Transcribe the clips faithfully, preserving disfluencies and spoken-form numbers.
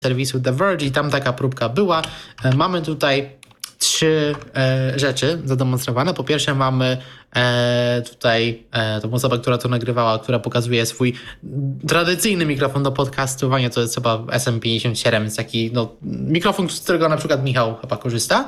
serwisu The Verge i tam taka próbka była. Mamy tutaj trzy e, rzeczy zademonstrowane. Po pierwsze mamy e, tutaj e, tą osobę, która to nagrywała, która pokazuje swój tradycyjny mikrofon do podcastowania, to jest chyba S M pięćdziesiąt siedem, jest taki no, mikrofon, z którego na przykład Michał chyba korzysta.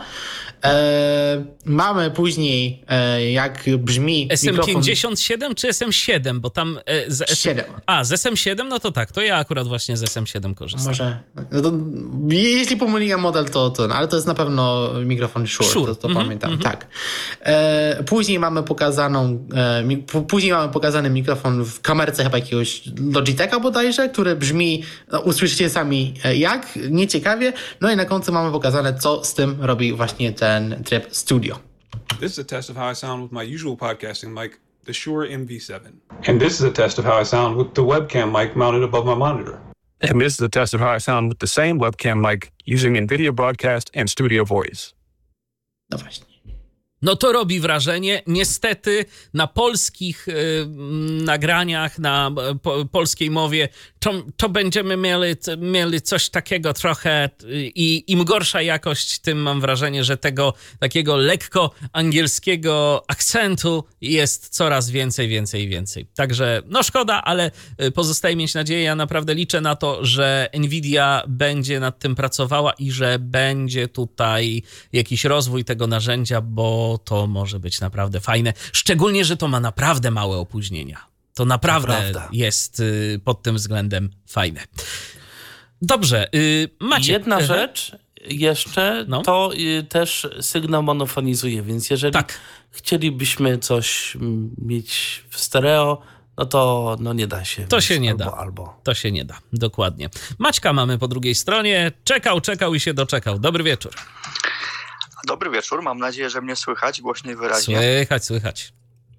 E, mamy później e, jak brzmi S M mikrofon... pięćdziesiąt siedem czy S M siedem, bo tam e, z S M... siedem. A, z S M siedem, no to tak, to ja akurat właśnie z S M siedem korzystam. Może, no to, jeśli pomyliłem model, to to, no, ale to jest na pewno mikrofon Shure, Shure. to, to mm-hmm, pamiętam, mm-hmm. tak. E, później mamy pokazaną, e, mi, p- później mamy pokazany mikrofon w kamerce chyba jakiegoś Logitecha bodajże, który brzmi, no, usłyszycie sami jak, nieciekawie, no i na końcu mamy pokazane, co z tym robi właśnie ten tryb studio. This is a test of how I sound with my usual podcasting mic, the Shure M V seven. And this is a test of how I sound with the webcam mic mounted above my monitor. And this is a test of how I sound with the same webcam mic using NVIDIA Broadcast and Studio Voice. No właśnie. No to robi wrażenie. Niestety na polskich y, nagraniach, na po, polskiej mowie to, to będziemy mieli, mieli coś takiego trochę i im gorsza jakość, tym mam wrażenie, że tego takiego lekko angielskiego akcentu jest coraz więcej, więcej, więcej. Także no szkoda, ale pozostaje mieć nadzieję. Ja naprawdę liczę na to, że NVIDIA będzie nad tym pracowała i że będzie tutaj jakiś rozwój tego narzędzia, bo to może być naprawdę fajne. Szczególnie, że to ma naprawdę małe opóźnienia. To naprawdę to jest y, pod tym względem fajne. Dobrze, y, Maciek. Jedna y- rzecz jeszcze, no. to y, też sygnał monofonizuje, więc jeżeli tak. chcielibyśmy coś mieć w stereo, no to no nie da się. To się nie albo, da. Albo. To się nie da, dokładnie. Maćka mamy po drugiej stronie. Czekał, czekał i się doczekał. Dobry wieczór. Dobry wieczór, mam nadzieję, że mnie słychać głośniej, wyraźnie. Słychać, słychać.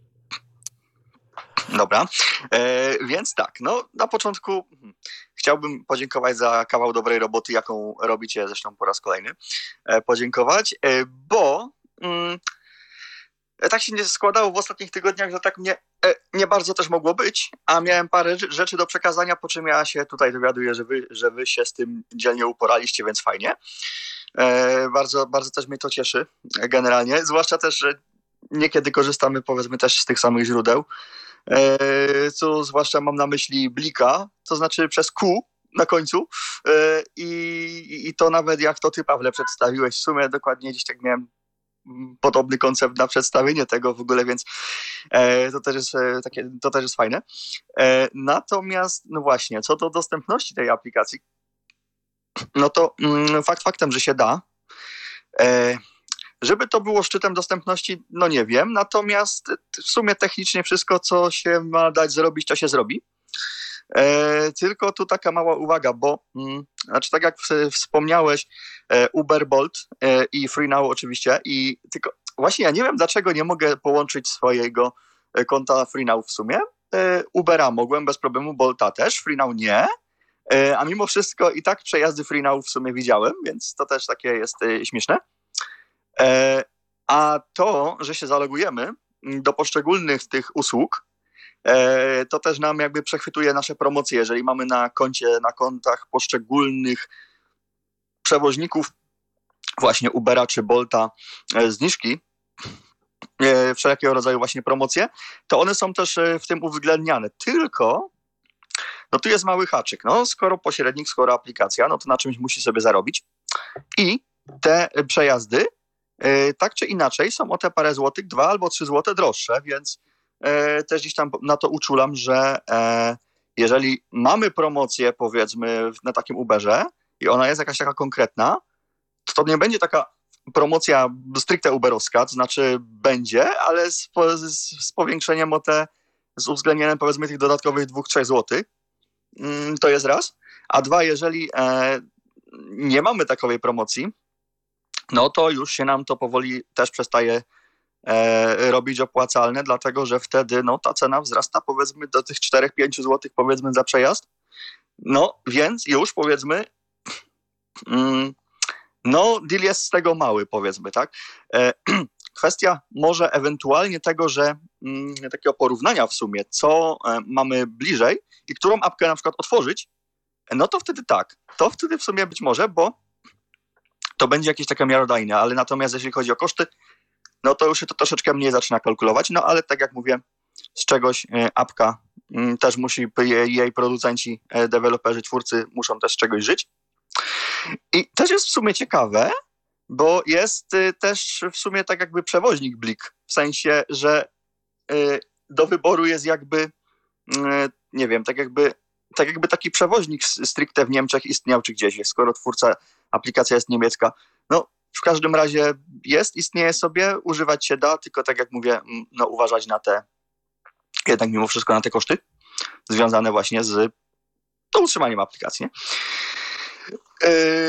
Dobra, e, więc tak, no na początku chciałbym podziękować za kawał dobrej roboty, jaką robicie, zresztą po raz kolejny e, podziękować, e, bo mm, tak się nie składało w ostatnich tygodniach, że tak mnie e, nie bardzo też mogło być, a miałem parę rzeczy do przekazania, po czym ja się tutaj dowiaduję, że wy, że wy się z tym dzielnie uporaliście, więc fajnie. E, bardzo, bardzo też mnie to cieszy generalnie, zwłaszcza też, że niekiedy korzystamy powiedzmy też z tych samych źródeł, e, co zwłaszcza mam na myśli Blika, to znaczy przez Q na końcu e, i, i to nawet jak to ty, Pawle, przedstawiłeś, w sumie dokładnie gdzieś tak miałem podobny koncept na przedstawienie tego w ogóle, więc e, to, też jest, e, takie, to też jest fajne. E, natomiast, no właśnie, co do dostępności tej aplikacji, no to mm, fakt faktem, że się da. E, żeby to było szczytem dostępności, no nie wiem, natomiast w sumie technicznie wszystko, co się ma dać zrobić, to się zrobi. E, tylko tu taka mała uwaga, bo mm, znaczy tak jak wspomniałeś, e, Uber, Bolt e, i FreeNow oczywiście, i tylko właśnie ja nie wiem, dlaczego nie mogę połączyć swojego konta FreeNow w sumie. E, Ubera mogłem bez problemu, Bolta też, FreeNow nie. A mimo wszystko i tak przejazdy FreeNow w sumie widziałem, więc to też takie jest e, śmieszne. E, a to, że się zalogujemy do poszczególnych tych usług, e, to też nam jakby przechwytuje nasze promocje. Jeżeli mamy na koncie, na kontach poszczególnych przewoźników, właśnie Ubera czy Bolta, e, zniżki, e, wszelkiego rodzaju właśnie promocje, to one są też e, w tym uwzględniane. Tylko no tu jest mały haczyk. No, skoro pośrednik, skoro aplikacja, no to na czymś musi sobie zarobić. I te przejazdy e, tak czy inaczej są o te parę złotych, dwa albo trzy złote droższe, więc e, też gdzieś tam na to uczulam, że e, jeżeli mamy promocję, powiedzmy, na takim Uberze i ona jest jakaś taka konkretna, to to nie będzie taka promocja stricte uberowska, to znaczy będzie, ale z, z, z powiększeniem o te, z uwzględnieniem powiedzmy tych dodatkowych dwóch, trzech złotych. To jest raz. A dwa, jeżeli e, nie mamy takowej promocji, no to już się nam to powoli też przestaje e, robić opłacalne, dlatego że wtedy no, ta cena wzrasta powiedzmy do tych cztery pięć złotych powiedzmy za przejazd. No więc już powiedzmy mm, no deal jest z tego mały powiedzmy, tak? E, kwestia może ewentualnie tego, że mm, takiego porównania w sumie, co e, mamy bliżej i którą apkę na przykład otworzyć, no to wtedy tak. To wtedy w sumie być może, bo to będzie jakieś takie miarodajne, ale natomiast jeśli chodzi o koszty, no to już się to troszeczkę mniej zaczyna kalkulować, no ale tak jak mówię, z czegoś apka też musi, jej producenci, deweloperzy, twórcy muszą też z czegoś żyć. I też jest w sumie ciekawe, bo jest też w sumie tak jakby przewoźnik Blik, w sensie, że do wyboru jest jakby, nie wiem, tak jakby, tak jakby taki przewoźnik stricte w Niemczech istniał czy gdzieś jest, skoro twórca, aplikacja jest niemiecka. No w każdym razie jest, istnieje sobie, używać się da, tylko tak jak mówię, no uważać na te, jednak mimo wszystko na te koszty związane właśnie z to utrzymaniem aplikacji. Yy,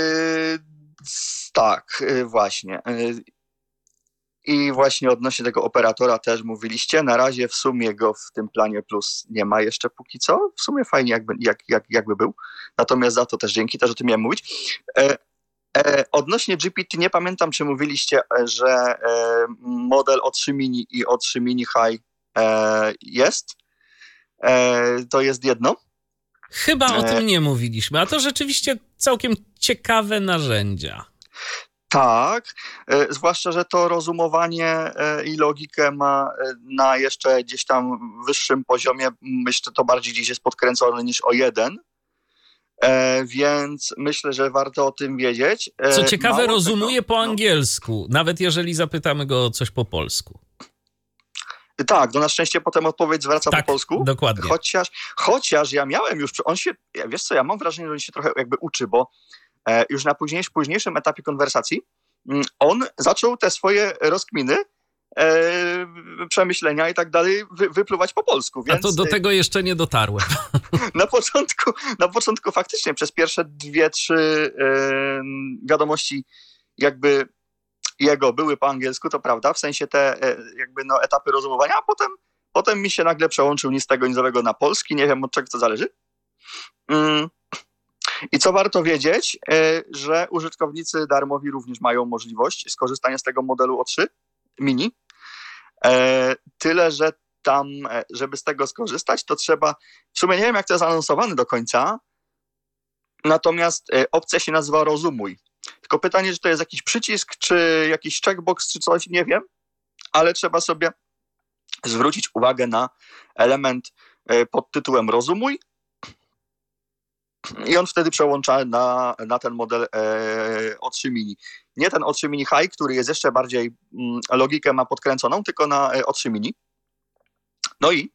tak, yy, właśnie. Yy, I właśnie odnośnie tego operatora też mówiliście. Na razie w sumie go w tym planie plus nie ma jeszcze póki co. W sumie fajnie jakby, jak, jak, jakby był. Natomiast za to też dzięki, też o tym miałem mówić. Yy, E, odnośnie G P T nie pamiętam, czy mówiliście, że e, model O trzy mini i O trzy mini High e, jest. E, to jest jedno. Chyba o e, tym nie mówiliśmy, a to rzeczywiście całkiem ciekawe narzędzia. Tak, e, zwłaszcza, że to rozumowanie e, i logikę ma na jeszcze gdzieś tam wyższym poziomie. Myślę, to bardziej gdzieś jest podkręcone niż O jeden. E, więc myślę, że warto o tym wiedzieć. E, Co ciekawe, Mało rozumuje tego, po angielsku, no. Nawet jeżeli zapytamy go o coś po polsku. Tak, no na szczęście potem odpowiedź zwraca tak, po polsku. Dokładnie. Chociaż, chociaż ja miałem już, on się, wiesz co, ja mam wrażenie, że on się trochę jakby uczy, bo e, już na późniejszym, późniejszym etapie konwersacji m, on zaczął te swoje rozkminy, E, przemyślenia i tak dalej wy, wypluwać po polsku. Więc a to do tego jeszcze nie dotarłem. na, początku, na początku faktycznie przez pierwsze dwie, trzy e, wiadomości jakby jego były po angielsku, to prawda, w sensie te e, jakby no, etapy rozumowania, a potem, potem mi się nagle przełączył ni z tego, ni z owego na polski. Nie wiem, od czego to zależy. Mm. I co warto wiedzieć, e, że użytkownicy darmowi również mają możliwość skorzystania z tego modelu O trzy mini. E, tyle, że tam, żeby z tego skorzystać, to trzeba, w sumie nie wiem, jak to jest anonsowane do końca, natomiast e, opcja się nazywa Rozumuj. Tylko pytanie, czy to jest jakiś przycisk, czy jakiś checkbox, czy coś, nie wiem, ale trzeba sobie zwrócić uwagę na element e, pod tytułem Rozumuj i on wtedy przełącza na, na ten model e, O trzy mini. Nie ten O trzy mini High, który jest jeszcze bardziej mm, logikę ma podkręconą, tylko na e, O trzy mini. No i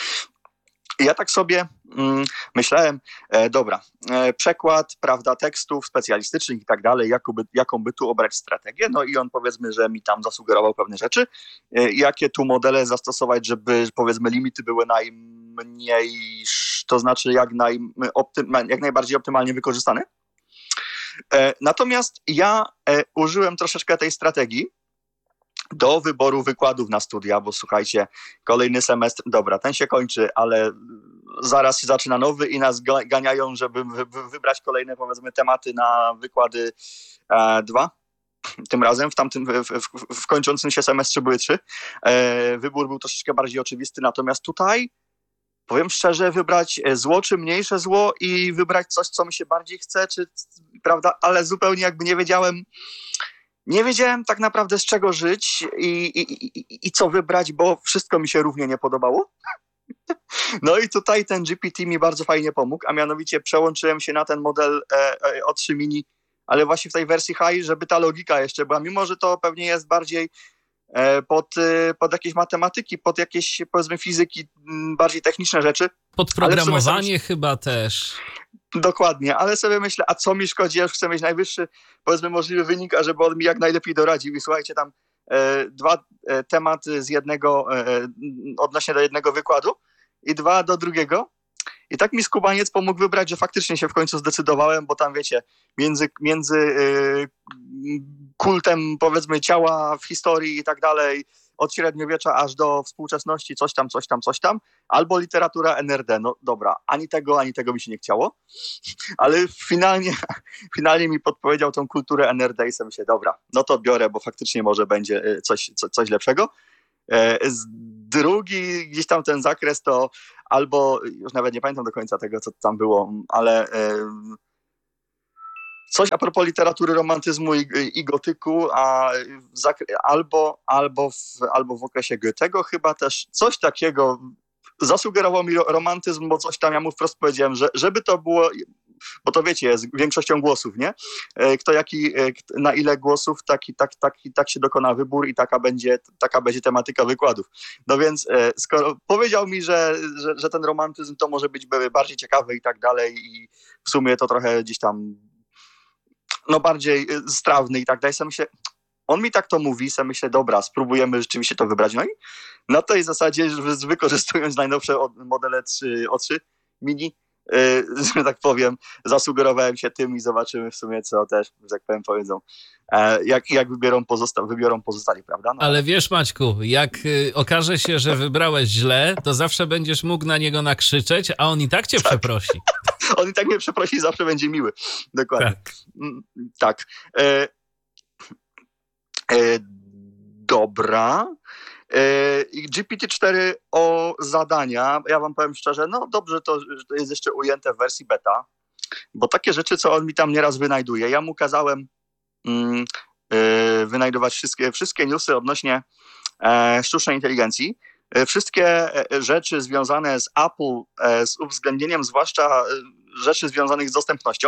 ja tak sobie mm, myślałem, e, dobra, e, przekład, prawda, tekstów specjalistycznych i tak dalej, jaką by, jaką by tu obrać strategię, no i on powiedzmy, że mi tam zasugerował pewne rzeczy, e, jakie tu modele zastosować, żeby powiedzmy limity były najmniej, to znaczy jak, naj, optym, jak najbardziej optymalnie wykorzystane. E, natomiast ja e, użyłem troszeczkę tej strategii do wyboru wykładów na studia, bo słuchajcie, kolejny semestr, dobra, ten się kończy, ale zaraz się zaczyna nowy i nas ganiają, żeby wybrać kolejne, powiedzmy, tematy na wykłady e, dwa. Tym razem w tamtym, w, w, w kończącym się semestrze były trzy. E, wybór był troszeczkę bardziej oczywisty, natomiast tutaj powiem szczerze, wybrać zło czy mniejsze zło i wybrać coś, co mi się bardziej chce, czy, prawda, ale zupełnie jakby nie wiedziałem, nie wiedziałem tak naprawdę z czego żyć i, i, i, i co wybrać, bo wszystko mi się równie nie podobało. No i tutaj ten G P T mi bardzo fajnie pomógł, a mianowicie przełączyłem się na ten model e, e, O trzy mini, ale właśnie w tej wersji high, żeby ta logika jeszcze była, mimo że to pewnie jest bardziej e, pod, e, pod jakieś matematyki, pod jakieś, powiedzmy, fizyki, m, bardziej techniczne rzeczy. Pod programowanie chyba też. Dokładnie, ale sobie myślę, a co mi szkodzi, ja już chcę mieć najwyższy, powiedzmy, możliwy wynik, a żeby on mi jak najlepiej doradził. I słuchajcie, tam e, dwa e, tematy z jednego, e, odnośnie do jednego wykładu i dwa do drugiego. I tak mi skubaniec pomógł wybrać, że faktycznie się w końcu zdecydowałem, bo tam wiecie, między, między e, kultem, powiedzmy, ciała w historii i tak dalej, od średniowiecza aż do współczesności, coś tam, coś tam, coś tam, albo literatura N R D. No dobra, ani tego, ani tego mi się nie chciało, ale finalnie, finalnie mi podpowiedział tą kulturę N R D i sobie myślę, dobra, no to biorę, bo faktycznie może będzie coś, co, coś lepszego. Drugi gdzieś tam ten zakres to albo, już nawet nie pamiętam do końca tego, co tam było, ale coś a propos literatury romantyzmu i, i gotyku, a zakry- albo, albo, w, albo w okresie Goethego chyba też coś takiego zasugerował mi romantyzm, bo coś tam ja mu wprost powiedziałem, że żeby to było, bo to wiecie, jest większością głosów, nie? Kto jaki, na ile głosów, taki, tak, tak, tak się dokona wybór i taka będzie, taka będzie tematyka wykładów. No więc skoro powiedział mi, że, że, że ten romantyzm to może być bardziej ciekawy i tak dalej i w sumie to trochę gdzieś tam no bardziej strawny i tak dalej, sobie myślę, on mi tak to mówi, sobie myślę, dobra, spróbujemy rzeczywiście to wybrać. No i na tej zasadzie, wykorzystując najnowsze modele trzy O trzy mini, Yy, że tak powiem, zasugerowałem się tym i zobaczymy w sumie, co też, że tak powiem, powiedzą, e, jak, jak wybiorą, pozosta- wybiorą pozostali, prawda? No. Ale wiesz, Maćku, jak y, okaże się, że wybrałeś źle, to zawsze będziesz mógł na niego nakrzyczeć, a on i tak cię tak. przeprosi. On i tak mnie przeprosi, zawsze będzie miły. Dokładnie. Tak. Mm, tak. E, e, dobra. G P T cztery o zadania, ja wam powiem szczerze, no dobrze to, że to jest jeszcze ujęte w wersji beta, bo takie rzeczy, co on mi tam nieraz wynajduje, ja mu kazałem mm, yy, wynajdować wszystkie, wszystkie newsy odnośnie e, sztucznej inteligencji, e, wszystkie rzeczy związane z Apple, e, z uwzględnieniem zwłaszcza rzeczy związanych z dostępnością,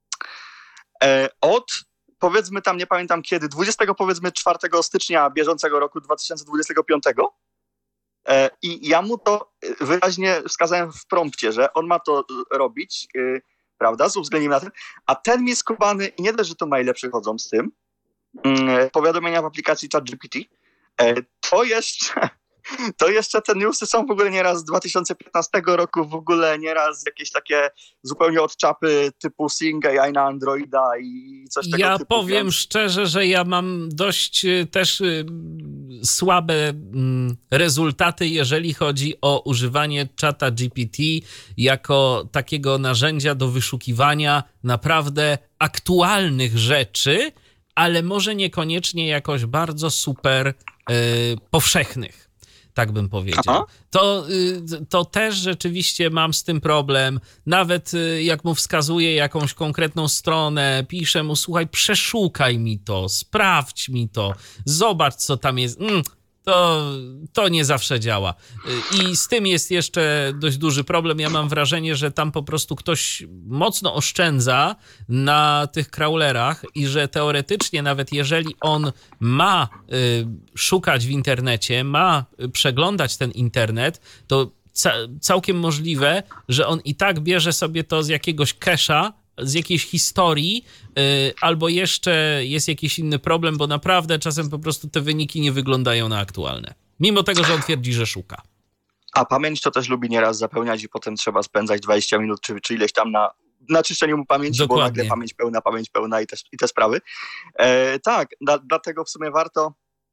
e, od powiedzmy tam, nie pamiętam kiedy, dwudziestego powiedzmy czwartego stycznia bieżącego roku dwa tysiące dwudziestego piątego e, i ja mu to wyraźnie wskazałem w prompcie, że on ma to robić, e, prawda, z uwzględnieniem na tym, a ten mi skubany i nie dość, że to maile przychodzą z tym, e, powiadomienia w aplikacji ChatGPT, e, to jeszcze... To jeszcze te newsy są w ogóle nieraz z dwa tysiące piętnastego roku, w ogóle nieraz jakieś takie zupełnie od czapy typu Sing A I na Androida i coś tego ja typu. Ja powiem więc... szczerze, że ja mam dość też y, słabe y, rezultaty, jeżeli chodzi o używanie czata G P T jako takiego narzędzia do wyszukiwania naprawdę aktualnych rzeczy, ale może niekoniecznie jakoś bardzo super y, powszechnych. Tak bym powiedział. To, to też rzeczywiście mam z tym problem. Nawet jak mu wskazuję jakąś konkretną stronę, piszę mu, słuchaj, przeszukaj mi to, sprawdź mi to, zobacz, co tam jest. Mm, to, to nie zawsze działa. I z tym jest jeszcze dość duży problem. Ja mam wrażenie, że tam po prostu ktoś mocno oszczędza na tych crawlerach i że teoretycznie nawet jeżeli on ma y, szukać w internecie, ma przeglądać ten internet, to ca- całkiem możliwe, że on i tak bierze sobie to z jakiegoś cache'a, z jakiejś historii, yy, albo jeszcze jest jakiś inny problem, bo naprawdę czasem po prostu te wyniki nie wyglądają na aktualne. Mimo tego, że on twierdzi, że szuka. A pamięć to też lubi nieraz zapełniać i potem trzeba spędzać dwadzieścia minut czy, czy ileś tam na, na czyszczeniu mu pamięci, Dokładnie. Bo nagle pamięć pełna, pamięć pełna i te, i te sprawy. E, tak, da, dlatego w sumie warto.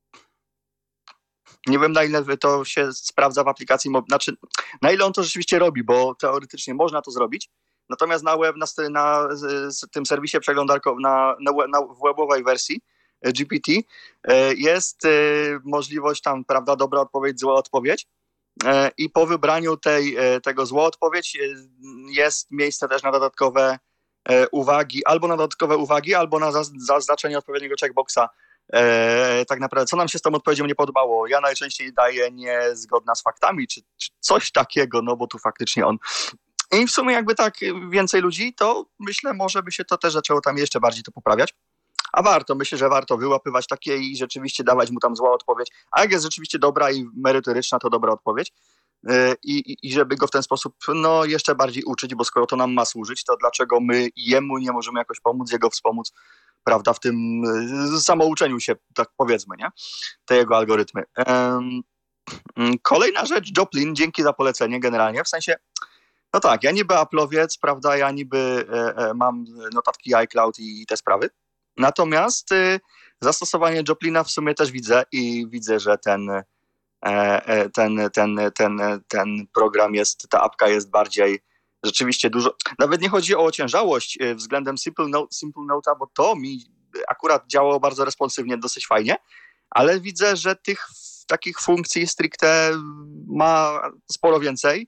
Nie wiem, na ile to się sprawdza w aplikacji, znaczy na ile on to rzeczywiście robi, bo teoretycznie można to zrobić. Natomiast na, web, na, na tym serwisie przeglądarkowym, na, na, na w webowej wersji G P T jest możliwość tam, prawda, dobra odpowiedź, zła odpowiedź i po wybraniu tej, tego zła odpowiedź jest miejsce też na dodatkowe uwagi, albo na dodatkowe uwagi, albo na zaznaczenie odpowiedniego checkboxa. Tak naprawdę, co nam się z tą odpowiedzią nie podobało. Ja najczęściej daję niezgodna z faktami, czy, czy coś takiego, no bo tu faktycznie on... I w sumie jakby tak więcej ludzi, to myślę, może by się to też zaczęło tam jeszcze bardziej to poprawiać. A warto, myślę, że warto wyłapywać takie i rzeczywiście dawać mu tam zła odpowiedź. A jak jest rzeczywiście dobra i merytoryczna, to dobra odpowiedź. I, i, i żeby go w ten sposób no, jeszcze bardziej uczyć, bo skoro to nam ma służyć, to dlaczego my jemu nie możemy jakoś pomóc, jego wspomóc, prawda, w tym samouczeniu się, tak powiedzmy, nie? Te jego algorytmy. Um, kolejna rzecz, Joplin, dzięki za polecenie generalnie, w sensie no tak, ja niby Apple'owiec, prawda, ja niby e, e, mam notatki iCloud i, i te sprawy, natomiast e, zastosowanie Joplina w sumie też widzę i widzę, że ten, e, e, ten, ten, ten, ten program jest, ta apka jest bardziej rzeczywiście dużo, nawet nie chodzi o ociężałość e, względem Simple, Note, Simple Note'a, bo to mi akurat działało bardzo responsywnie, dosyć fajnie, ale widzę, że tych takich funkcji stricte ma sporo więcej.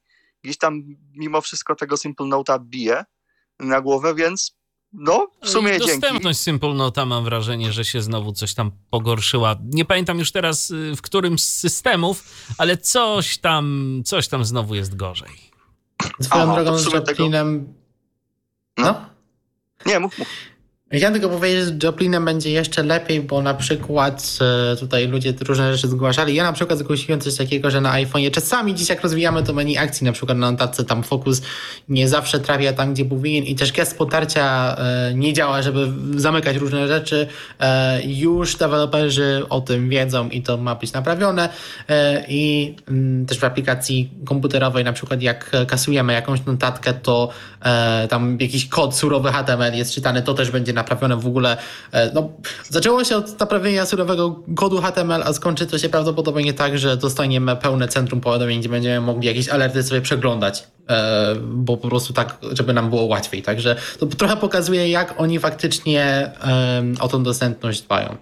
gdzieś tam mimo wszystko tego Simple Note'a bije na głowę, więc no, w sumie I dzięki. Dostępność Simple Note'a mam wrażenie, że się znowu coś tam pogorszyła. Nie pamiętam już teraz w którym z systemów, ale coś tam, coś tam znowu jest gorzej. Swoją Aha, drogą w z sumie Joplinem... No. No? Nie, mów, mów. Chciałem tylko powiedzieć, że z Joplinem będzie jeszcze lepiej, bo na przykład e, tutaj ludzie różne rzeczy zgłaszali. Ja na przykład zgłosiłem coś takiego, że na iPhone'ie czasami dziś jak rozwijamy to menu akcji, na przykład na notatce tam fokus nie zawsze trafia tam, gdzie powinien i też gest potarcia e, nie działa, żeby zamykać różne rzeczy. E, już deweloperzy o tym wiedzą i to ma być naprawione. E, I m, też w aplikacji komputerowej na przykład jak kasujemy jakąś notatkę, to e, tam jakiś kod surowy H T M L jest czytany, to też będzie naprawione w ogóle. No, zaczęło się od naprawienia surowego kodu H T M L, a skończy to się prawdopodobnie tak, że dostaniemy pełne centrum powiadomień, gdzie będziemy mogli jakieś alerty sobie przeglądać, bo po prostu tak, żeby nam było łatwiej. Także to trochę pokazuje, jak oni faktycznie o tą dostępność dbają.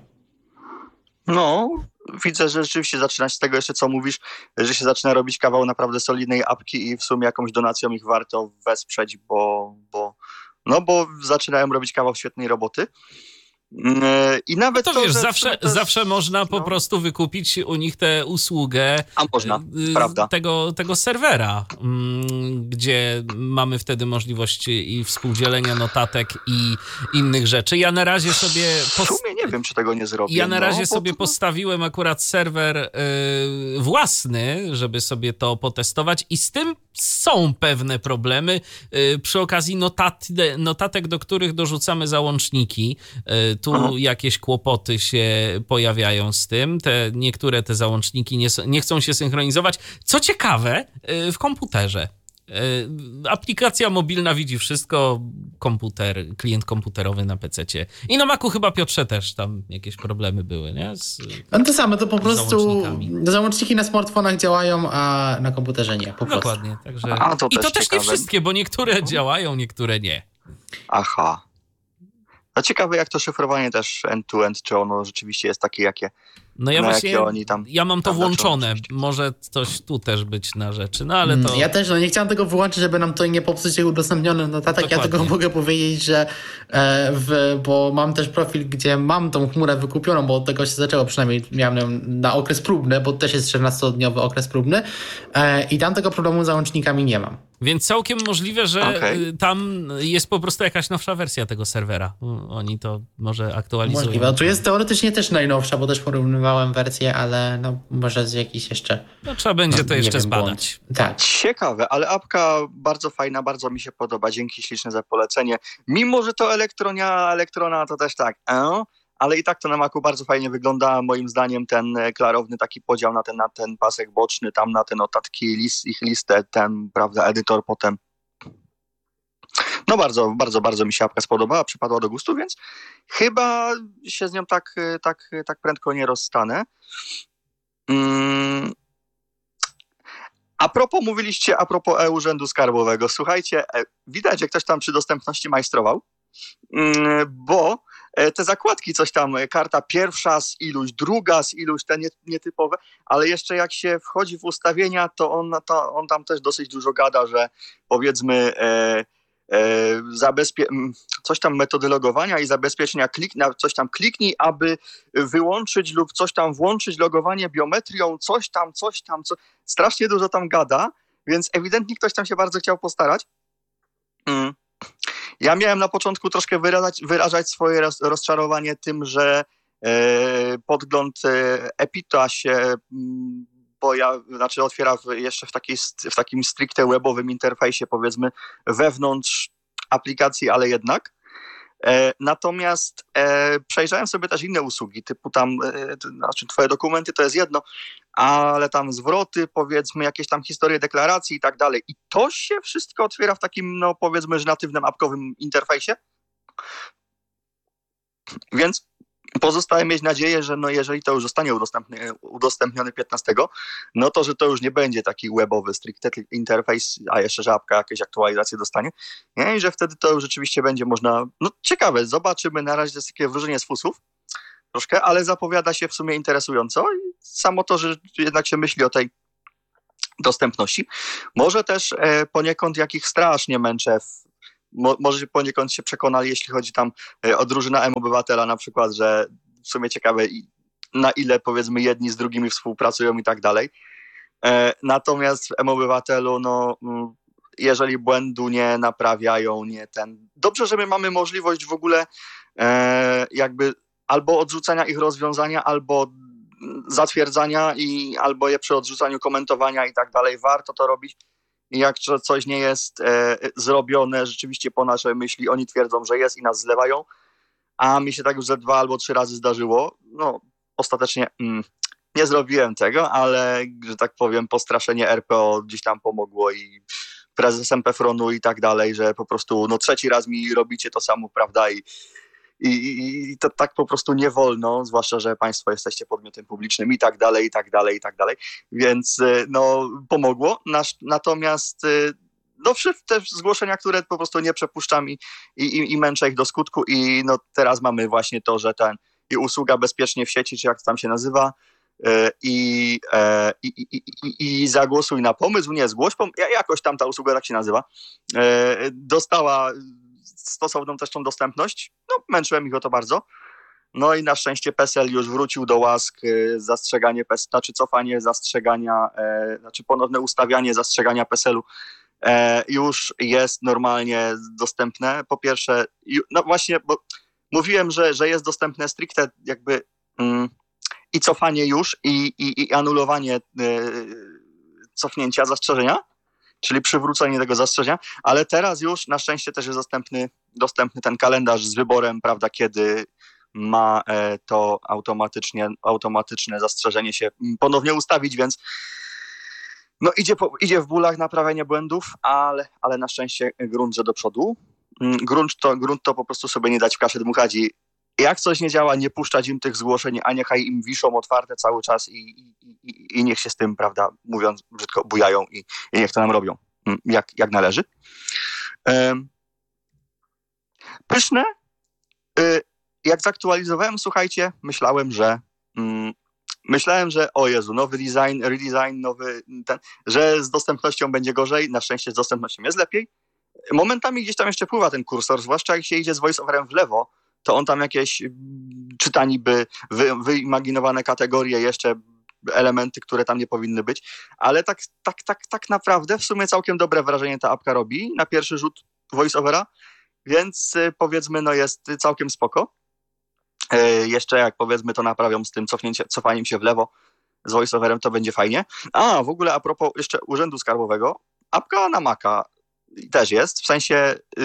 No, widzę, że rzeczywiście zaczyna się z tego jeszcze, co mówisz, że się zaczyna robić kawał naprawdę solidnej apki i w sumie jakąś donacją ich warto wesprzeć, bo, bo No bo zaczynają robić kawał świetnej roboty. I nawet no to, to, wiesz, że zawsze, też, zawsze można po no. prostu wykupić u nich tę usługę A można, prawda. Tego, tego serwera, gdzie mamy wtedy możliwość i współdzielenia notatek i innych rzeczy. Ja na razie sobie... Post... W sumie nie wiem, czy tego nie zrobię. Ja na razie no, sobie to... postawiłem akurat serwer yy, własny, żeby sobie to potestować i z tym są pewne problemy. Yy, przy okazji notat, notatek, do których dorzucamy załączniki, yy, tu Aha. jakieś kłopoty się pojawiają z tym. Te, niektóre te załączniki nie, nie chcą się synchronizować. Co ciekawe, w komputerze. Aplikacja mobilna widzi wszystko, komputer, klient komputerowy na pececie. I na Macu chyba, Piotrze, też tam jakieś problemy były, nie? Z, no to samo, to po prostu załączniki na smartfonach działają, a na komputerze nie. Po Dokładnie. Także... A, to I to też ciekawe. Nie wszystkie, bo niektóre działają, niektóre nie. Aha. No ciekawe, jak to szyfrowanie też end-to-end, czy ono rzeczywiście jest takie, jakie, no ja właśnie, jakie oni tam... Ja mam to włączone, może coś tu też być na rzeczy, no ale to... Ja też, no nie chciałem tego wyłączyć, żeby nam to nie popsuć udostępnionych notatek. Dokładnie. Ja tylko mogę powiedzieć, że e, w, bo mam też profil, gdzie mam tą chmurę wykupioną, bo od tego się zaczęło, przynajmniej miałem ją na okres próbny, bo też jest czternastodniowy okres próbny e, i tam tego problemu z załącznikami nie mam. Więc całkiem możliwe, że okay. tam jest po prostu jakaś nowsza wersja tego serwera. Oni to może aktualizują. Możliwe. Tu jest teoretycznie też najnowsza, bo też porównywałem wersję, ale no może z jakiś jeszcze... No trzeba będzie no, to jeszcze wiem, zbadać. Błąd. Tak. Ciekawe, ale apka bardzo fajna, bardzo mi się podoba. Dzięki śliczne za polecenie. Mimo, że to elektronia, elektrona to też tak, e? ale i tak to na Macu bardzo fajnie wygląda. Moim zdaniem ten klarowny taki podział na ten, na ten pasek boczny, tam na te notatki, list, ich listę, ten, prawda, edytor potem. No bardzo, bardzo, bardzo mi się apka spodobała, przypadła do gustu, więc chyba się z nią tak, tak, tak prędko nie rozstanę. Mm. A propos, mówiliście a propos e-Urzędu Skarbowego. Słuchajcie, widać, że ktoś tam przy dostępności majstrował, bo te zakładki, coś tam, karta pierwsza z iluś, druga z iluś, te nietypowe, ale jeszcze jak się wchodzi w ustawienia, to on, to on tam też dosyć dużo gada, że powiedzmy e, e, zabezpie- coś tam metody logowania i zabezpieczenia, klik, coś tam kliknij, aby wyłączyć lub coś tam włączyć logowanie biometrią, coś tam, coś tam, co... strasznie dużo tam gada, więc ewidentnie ktoś tam się bardzo chciał postarać. Mm. Ja miałem na początku troszkę wyrażać, wyrażać swoje rozczarowanie tym, że e, podgląd e, Epita się boja, znaczy otwiera w, jeszcze w, takiej, w takim stricte webowym interfejsie, powiedzmy wewnątrz aplikacji, ale jednak. E, natomiast e, przejrzałem sobie też inne usługi, typu tam, e, to, znaczy twoje dokumenty to jest jedno, ale tam zwroty, powiedzmy, jakieś tam historie deklaracji i tak dalej. I to się wszystko otwiera w takim, no powiedzmy, że natywnym apkowym interfejsie. Więc pozostaje mieć nadzieję, że no jeżeli to już zostanie udostępnione, udostępnione piętnastego, no to, że to już nie będzie taki webowy stricte interfejs, a jeszcze, że apka jakieś aktualizacje dostanie. Nie? I że wtedy to już rzeczywiście będzie można, no ciekawe, zobaczymy, na razie to jest takie wróżenie z fusów troszkę, ale zapowiada się w sumie interesująco i samo to, że jednak się myśli o tej dostępności. Może też e, poniekąd jak ich strasznie męczę, w, mo, może poniekąd się przekonali, jeśli chodzi tam e, o drużynę M-Obywatela na przykład, że w sumie ciekawe na ile powiedzmy jedni z drugimi współpracują i tak dalej. E, natomiast w M-Obywatelu no jeżeli błędu nie naprawiają, nie ten... Dobrze, że my mamy możliwość w ogóle e, jakby albo odrzucenia ich rozwiązania, albo zatwierdzania i albo je przy odrzucaniu komentowania i tak dalej. Warto to robić. I jak coś nie jest e, zrobione rzeczywiście po naszej myśli, oni twierdzą, że jest i nas zlewają, a mi się tak już ze dwa albo trzy razy zdarzyło. No, ostatecznie mm, nie zrobiłem tego, ale, że tak powiem, postraszenie R P O gdzieś tam pomogło i prezesem Pefronu i tak dalej, że po prostu no trzeci raz mi robicie to samo, prawda, i I, i to tak po prostu nie wolno, zwłaszcza, że państwo jesteście podmiotem publicznym i tak dalej, i tak dalej, i tak dalej. Więc no pomogło. Nasz, natomiast no te zgłoszenia, które po prostu nie przepuszczam i, i, i męczę ich do skutku i no teraz mamy właśnie to, że ten i usługa bezpiecznie w sieci, czy jak to tam się nazywa, i, i, i, i, i zagłosuj na pomysł, nie zgłoś, pom- jakoś tam ta usługa tak się nazywa, dostała stosowną też tą dostępność. No, męczyłem ich o to bardzo. No i na szczęście PESEL już wrócił do łask, zastrzeganie PESEL, znaczy cofanie zastrzegania, e, znaczy ponowne ustawianie zastrzegania PESEL-u e, już jest normalnie dostępne. Po pierwsze, no właśnie, bo mówiłem, że, że jest dostępne stricte jakby mm, i cofanie już i, i, i anulowanie e, cofnięcia zastrzeżenia, czyli przywrócenie tego zastrzeżenia, ale teraz już na szczęście też jest dostępny, dostępny ten kalendarz z wyborem, prawda, kiedy ma to automatycznie, automatyczne zastrzeżenie się ponownie ustawić, więc no idzie, po, idzie w bólach naprawianie błędów, ale, ale na szczęście grunt, że do przodu. Grunt to, grunt to po prostu sobie nie dać w kaszę dmuchać i jak coś nie działa, nie puszczać im tych zgłoszeń, a niechaj im wiszą otwarte cały czas i, i, i, i niech się z tym, prawda, mówiąc brzydko, bujają i, i niech to nam robią, jak, jak należy. Um, pyszne. Y, jak zaktualizowałem, słuchajcie, myślałem, że mm, myślałem, że o Jezu, nowy design, redesign, nowy ten, że z dostępnością będzie gorzej. Na szczęście z dostępnością jest lepiej. Momentami gdzieś tam jeszcze pływa ten kursor, zwłaszcza jak się idzie z voice-overem w lewo, to on tam jakieś czyta niby wy, wyimaginowane kategorie, jeszcze elementy, które tam nie powinny być, ale tak, tak, tak, tak naprawdę w sumie całkiem dobre wrażenie ta apka robi na pierwszy rzut voice-overa, więc powiedzmy no jest całkiem spoko. Yy, jeszcze jak powiedzmy to naprawią z tym cofnięcie, cofaniem się w lewo z voice-overem, to będzie fajnie. A w ogóle a propos jeszcze Urzędu Skarbowego, apka na Maca też jest, w sensie yy,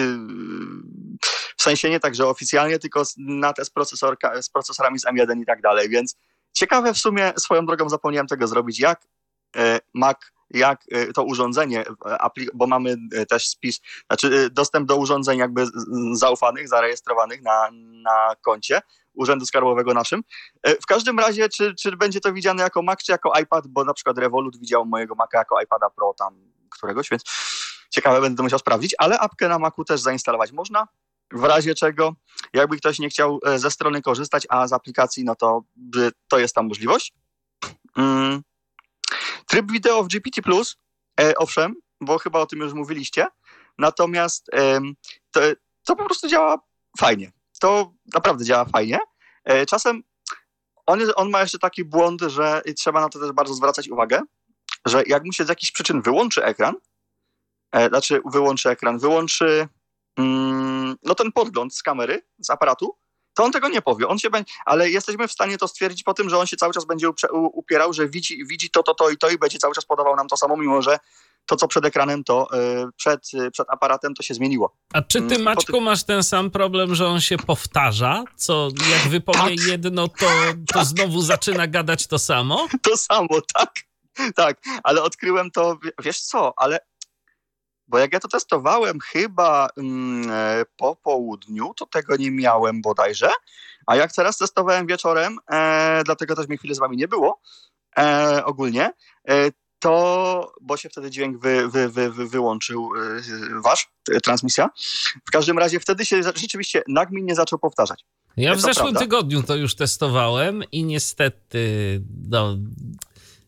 w sensie nie tak, że oficjalnie, tylko na te z, procesorka, z procesorami z M jeden i tak dalej, więc ciekawe w sumie, swoją drogą zapomniałem tego zrobić, jak e, Mac, jak e, to urządzenie, aplik- bo mamy też spis, znaczy dostęp do urządzeń jakby zaufanych, zarejestrowanych na, na koncie Urzędu Skarbowego naszym. E, w każdym razie, czy, czy będzie to widziane jako Mac, czy jako iPad, bo na przykład Revolut widział mojego Maca jako iPada Pro tam któregoś, więc ciekawe, będę to musiał sprawdzić, ale apkę na Macu też zainstalować można. W razie czego, jakby ktoś nie chciał ze strony korzystać, a z aplikacji, no to to jest tam możliwość. Mm. Tryb wideo w G P T plus, e, owszem, bo chyba o tym już mówiliście, natomiast e, to, to po prostu działa fajnie. To naprawdę działa fajnie. E, czasem on, on ma jeszcze taki błąd, że trzeba na to też bardzo zwracać uwagę, że jak mu się z jakichś przyczyn wyłączy ekran, e, znaczy wyłączy ekran, wyłączy no ten podgląd z kamery, z aparatu, to on tego nie powie, on się będzie, ale jesteśmy w stanie to stwierdzić po tym, że on się cały czas będzie uprze- upierał, że widzi, widzi to, to, to i to i będzie cały czas podawał nam to samo, mimo że to, co przed ekranem, to yy, przed, yy, przed aparatem, to się zmieniło. A czy ty, Maćku, ty... masz ten sam problem, że on się powtarza? Co, jak wypowie tak. jedno, to, to tak. znowu zaczyna gadać to samo? To samo, tak, tak, ale odkryłem to, wiesz co, ale bo jak ja to testowałem chyba mm, po południu, to tego nie miałem bodajże, a jak teraz testowałem wieczorem, e, dlatego też mi chwilę z wami nie było e, ogólnie, e, to, bo się wtedy dźwięk wy, wy, wy, wy, wyłączył e, wasz, e, transmisja, w każdym razie wtedy się rzeczywiście nagminnie zaczął powtarzać. Ja w to zeszłym prawda. tygodniu to już testowałem i niestety no...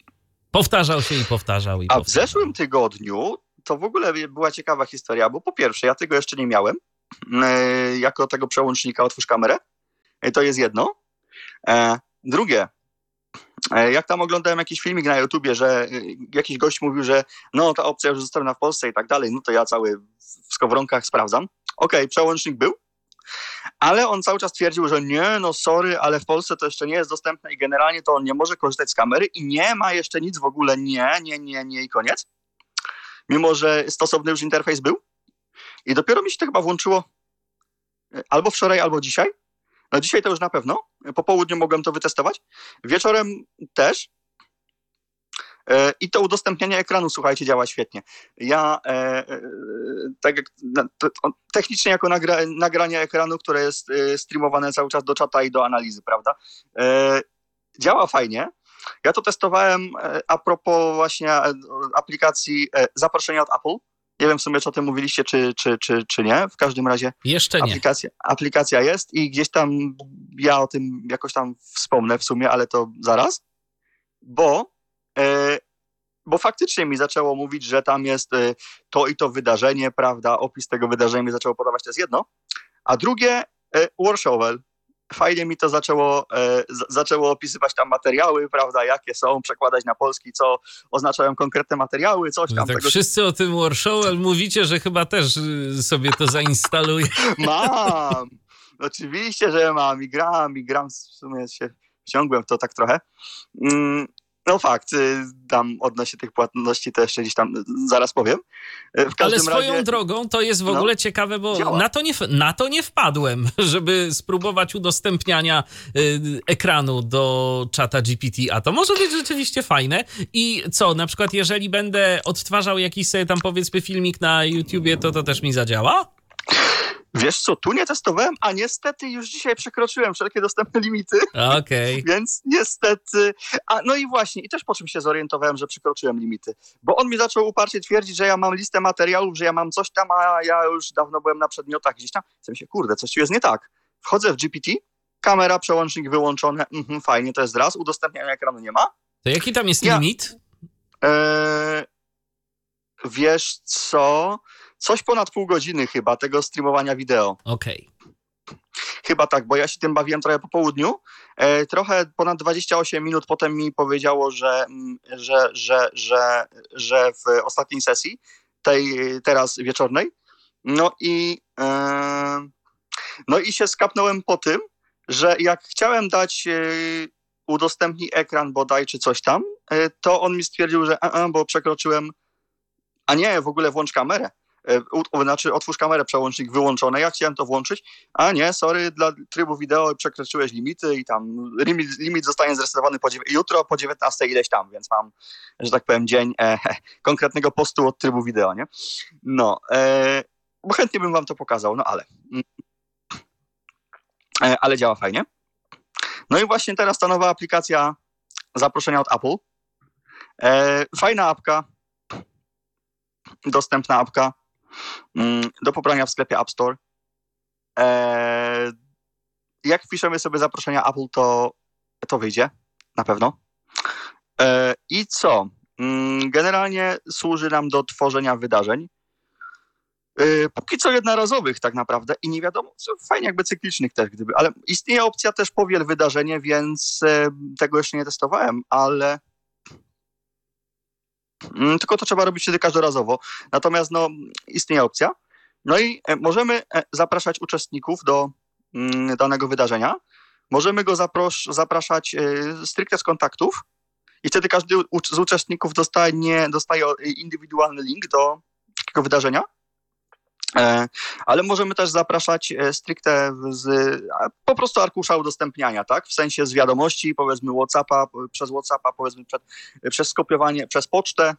Powtarzał się i powtarzał. I A powtarzał. w zeszłym tygodniu to w ogóle była ciekawa historia, bo po pierwsze, ja tego jeszcze nie miałem, e, jako tego przełącznika otwórz kamerę. E, to jest jedno. E, drugie, e, jak tam oglądałem jakiś filmik na YouTubie, że e, jakiś gość mówił, że no ta opcja już zostawiona w Polsce i tak dalej, no to ja cały w skowronkach sprawdzam. Okej, okay, przełącznik był, ale on cały czas twierdził, że nie, no sorry, ale w Polsce to jeszcze nie jest dostępne i generalnie to on nie może korzystać z kamery i nie ma jeszcze nic w ogóle, nie, nie, nie, nie i koniec. Mimo że stosowny już interfejs był. I dopiero mi się to chyba włączyło albo wczoraj, albo dzisiaj. No dzisiaj to już na pewno. Po południu mogłem to wytestować. Wieczorem też. I to udostępnianie ekranu, słuchajcie, działa świetnie. Ja e, e, tak jak te, technicznie jako nagra, nagranie ekranu, które jest e, streamowane cały czas do czata i do analizy, prawda? E, działa fajnie. Ja to testowałem e, a propos właśnie e, aplikacji e, zaproszenia od Apple. Nie wiem w sumie, czy o tym mówiliście, czy, czy, czy, czy nie. W każdym razie jeszcze nie. Aplikacja, aplikacja jest i gdzieś tam ja o tym jakoś tam wspomnę w sumie, ale to zaraz. Bo e, Bo faktycznie mi zaczęło mówić, że tam jest to i to wydarzenie, prawda, opis tego wydarzenia mi zaczęło podawać, to jest jedno. A drugie, Warshowel. Fajnie mi to zaczęło, z- zaczęło opisywać tam materiały, prawda, jakie są, przekładać na polski, co oznaczają konkretne materiały, coś tam. Tak tego... wszyscy o tym Warshowel mówicie, że chyba też sobie to zainstaluję. Mam! Oczywiście, że mam i gram, i gram, w sumie się wciągłem w to tak trochę. Mm. No fakt, tam odnośnie tych płatności to jeszcze gdzieś tam zaraz powiem. W Ale swoją razie... drogą to jest w ogóle no, ciekawe, bo na to, nie, na to nie wpadłem, żeby spróbować udostępniania y, ekranu do czata G P T, a to może być rzeczywiście fajne. I co, na przykład jeżeli będę odtwarzał jakiś sobie tam powiedzmy filmik na YouTubie, to to też mi zadziała? Wiesz co, tu nie testowałem, a niestety już dzisiaj przekroczyłem wszelkie dostępne limity. Okej. Okay. Więc niestety... A, no i właśnie, i też po czym się zorientowałem, że przekroczyłem limity. Bo on mi zaczął uparcie twierdzić, że ja mam listę materiałów, że ja mam coś tam, a ja już dawno byłem na przedmiotach gdzieś tam. Chcę mi się, kurde, coś tu jest nie tak. Wchodzę w G P T, kamera, przełącznik wyłączony, mhm, fajnie, to jest raz, udostępniania ekranu nie ma. To jaki tam jest ja, limit? E, wiesz co... Coś ponad pół godziny chyba tego streamowania wideo. Okej. Okay. Chyba tak, bo ja się tym bawiłem trochę po południu. E, trochę ponad dwadzieścia osiem minut potem mi powiedziało, że, że, że, że, że w ostatniej sesji, tej teraz wieczornej, no i, e, no i się skapnąłem po tym, że jak chciałem dać e, udostępnij ekran bodaj czy coś tam, e, to on mi stwierdził, że a, a, bo przekroczyłem, a nie, w ogóle włącz kamerę. U, znaczy otwórz kamerę, przełącznik wyłączony, ja chciałem to włączyć, a nie, sorry, dla trybu wideo przekroczyłeś limity i tam limit, limit zostanie zresetowany po, jutro po dziewiętnastej ileś tam, więc mam, że tak powiem, dzień e, konkretnego postu od trybu wideo, nie? No, e, bo chętnie bym wam to pokazał, no ale e, ale działa fajnie. No i właśnie teraz ta nowa aplikacja zaproszenia od Apple. E, fajna apka, dostępna apka do pobrania w sklepie App Store. Eee, jak wpiszemy sobie zaproszenia Apple, to, to wyjdzie na pewno. Eee, I co? Eee, generalnie służy nam do tworzenia wydarzeń. Eee, póki co jednorazowych tak naprawdę i nie wiadomo, co fajnie jakby cyklicznych też gdyby, ale istnieje opcja też powiel wydarzenie, więc e, tego jeszcze nie testowałem, ale tylko to trzeba robić wtedy każdorazowo. Natomiast no, istnieje opcja. No i możemy zapraszać uczestników do mm, danego wydarzenia. Możemy go zapros- zapraszać y, stricte z kontaktów i wtedy każdy u- z uczestników dostaje, dostaje indywidualny link do takiego wydarzenia. E, ale możemy też zapraszać stricte z a, po prostu arkusza udostępniania, tak? W sensie z wiadomości, powiedzmy WhatsAppa, przez WhatsAppa, powiedzmy przed, przez skopiowanie, przez pocztę.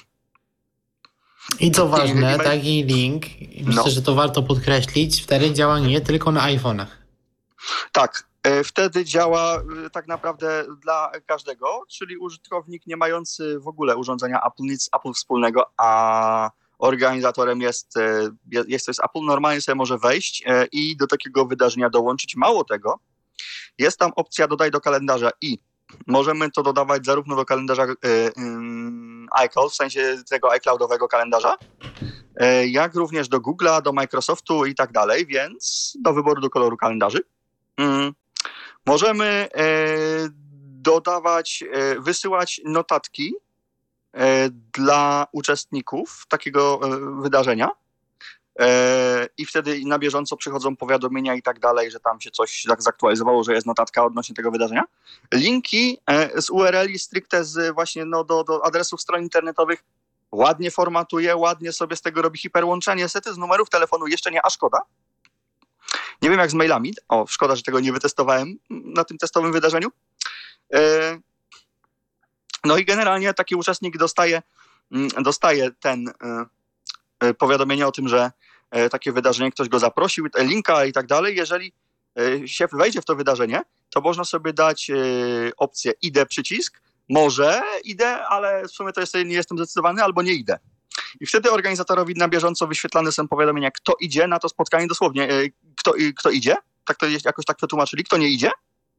I co ważne, taki link, myślę, no. że to warto podkreślić, wtedy działa nie tylko na iPhone'ach. Tak, e, wtedy działa e, tak naprawdę dla każdego, czyli użytkownik nie mający w ogóle urządzenia Apple, nic Apple wspólnego, a organizatorem jest, jest to jest Apple, normalnie sobie może wejść i do takiego wydarzenia dołączyć. Mało tego, jest tam opcja dodaj do kalendarza i możemy to dodawać zarówno do kalendarza yy, yy, iCloud, w sensie tego iCloudowego kalendarza, yy, jak również do Google'a, do Microsoftu i tak dalej, więc do wyboru do koloru kalendarzy. Yy. Możemy yy, dodawać, yy, wysyłać notatki yy, dla uczestników takiego yy, wydarzenia. I wtedy na bieżąco przychodzą powiadomienia i tak dalej, że tam się coś tak zaktualizowało, że jest notatka odnośnie tego wydarzenia. Linki z U R L i stricte z właśnie no, do, do adresów stron internetowych ładnie formatuje, ładnie sobie z tego robi hiperłączenie. Niestety z numerów telefonu jeszcze nie, a szkoda. Nie wiem jak z mailami. O, szkoda, że tego nie wytestowałem na tym testowym wydarzeniu. No i generalnie taki uczestnik dostaje, dostaje ten powiadomienie o tym, że takie wydarzenie, ktoś go zaprosił, linka i tak dalej. Jeżeli się wejdzie w to wydarzenie, to można sobie dać opcję idę przycisk, może idę, ale w sumie to jest, nie jestem zdecydowany, albo nie idę. I wtedy organizatorowi na bieżąco wyświetlane są powiadomienia, kto idzie na to spotkanie, dosłownie kto, kto idzie, tak to jakoś tak przetłumaczyli, kto nie idzie.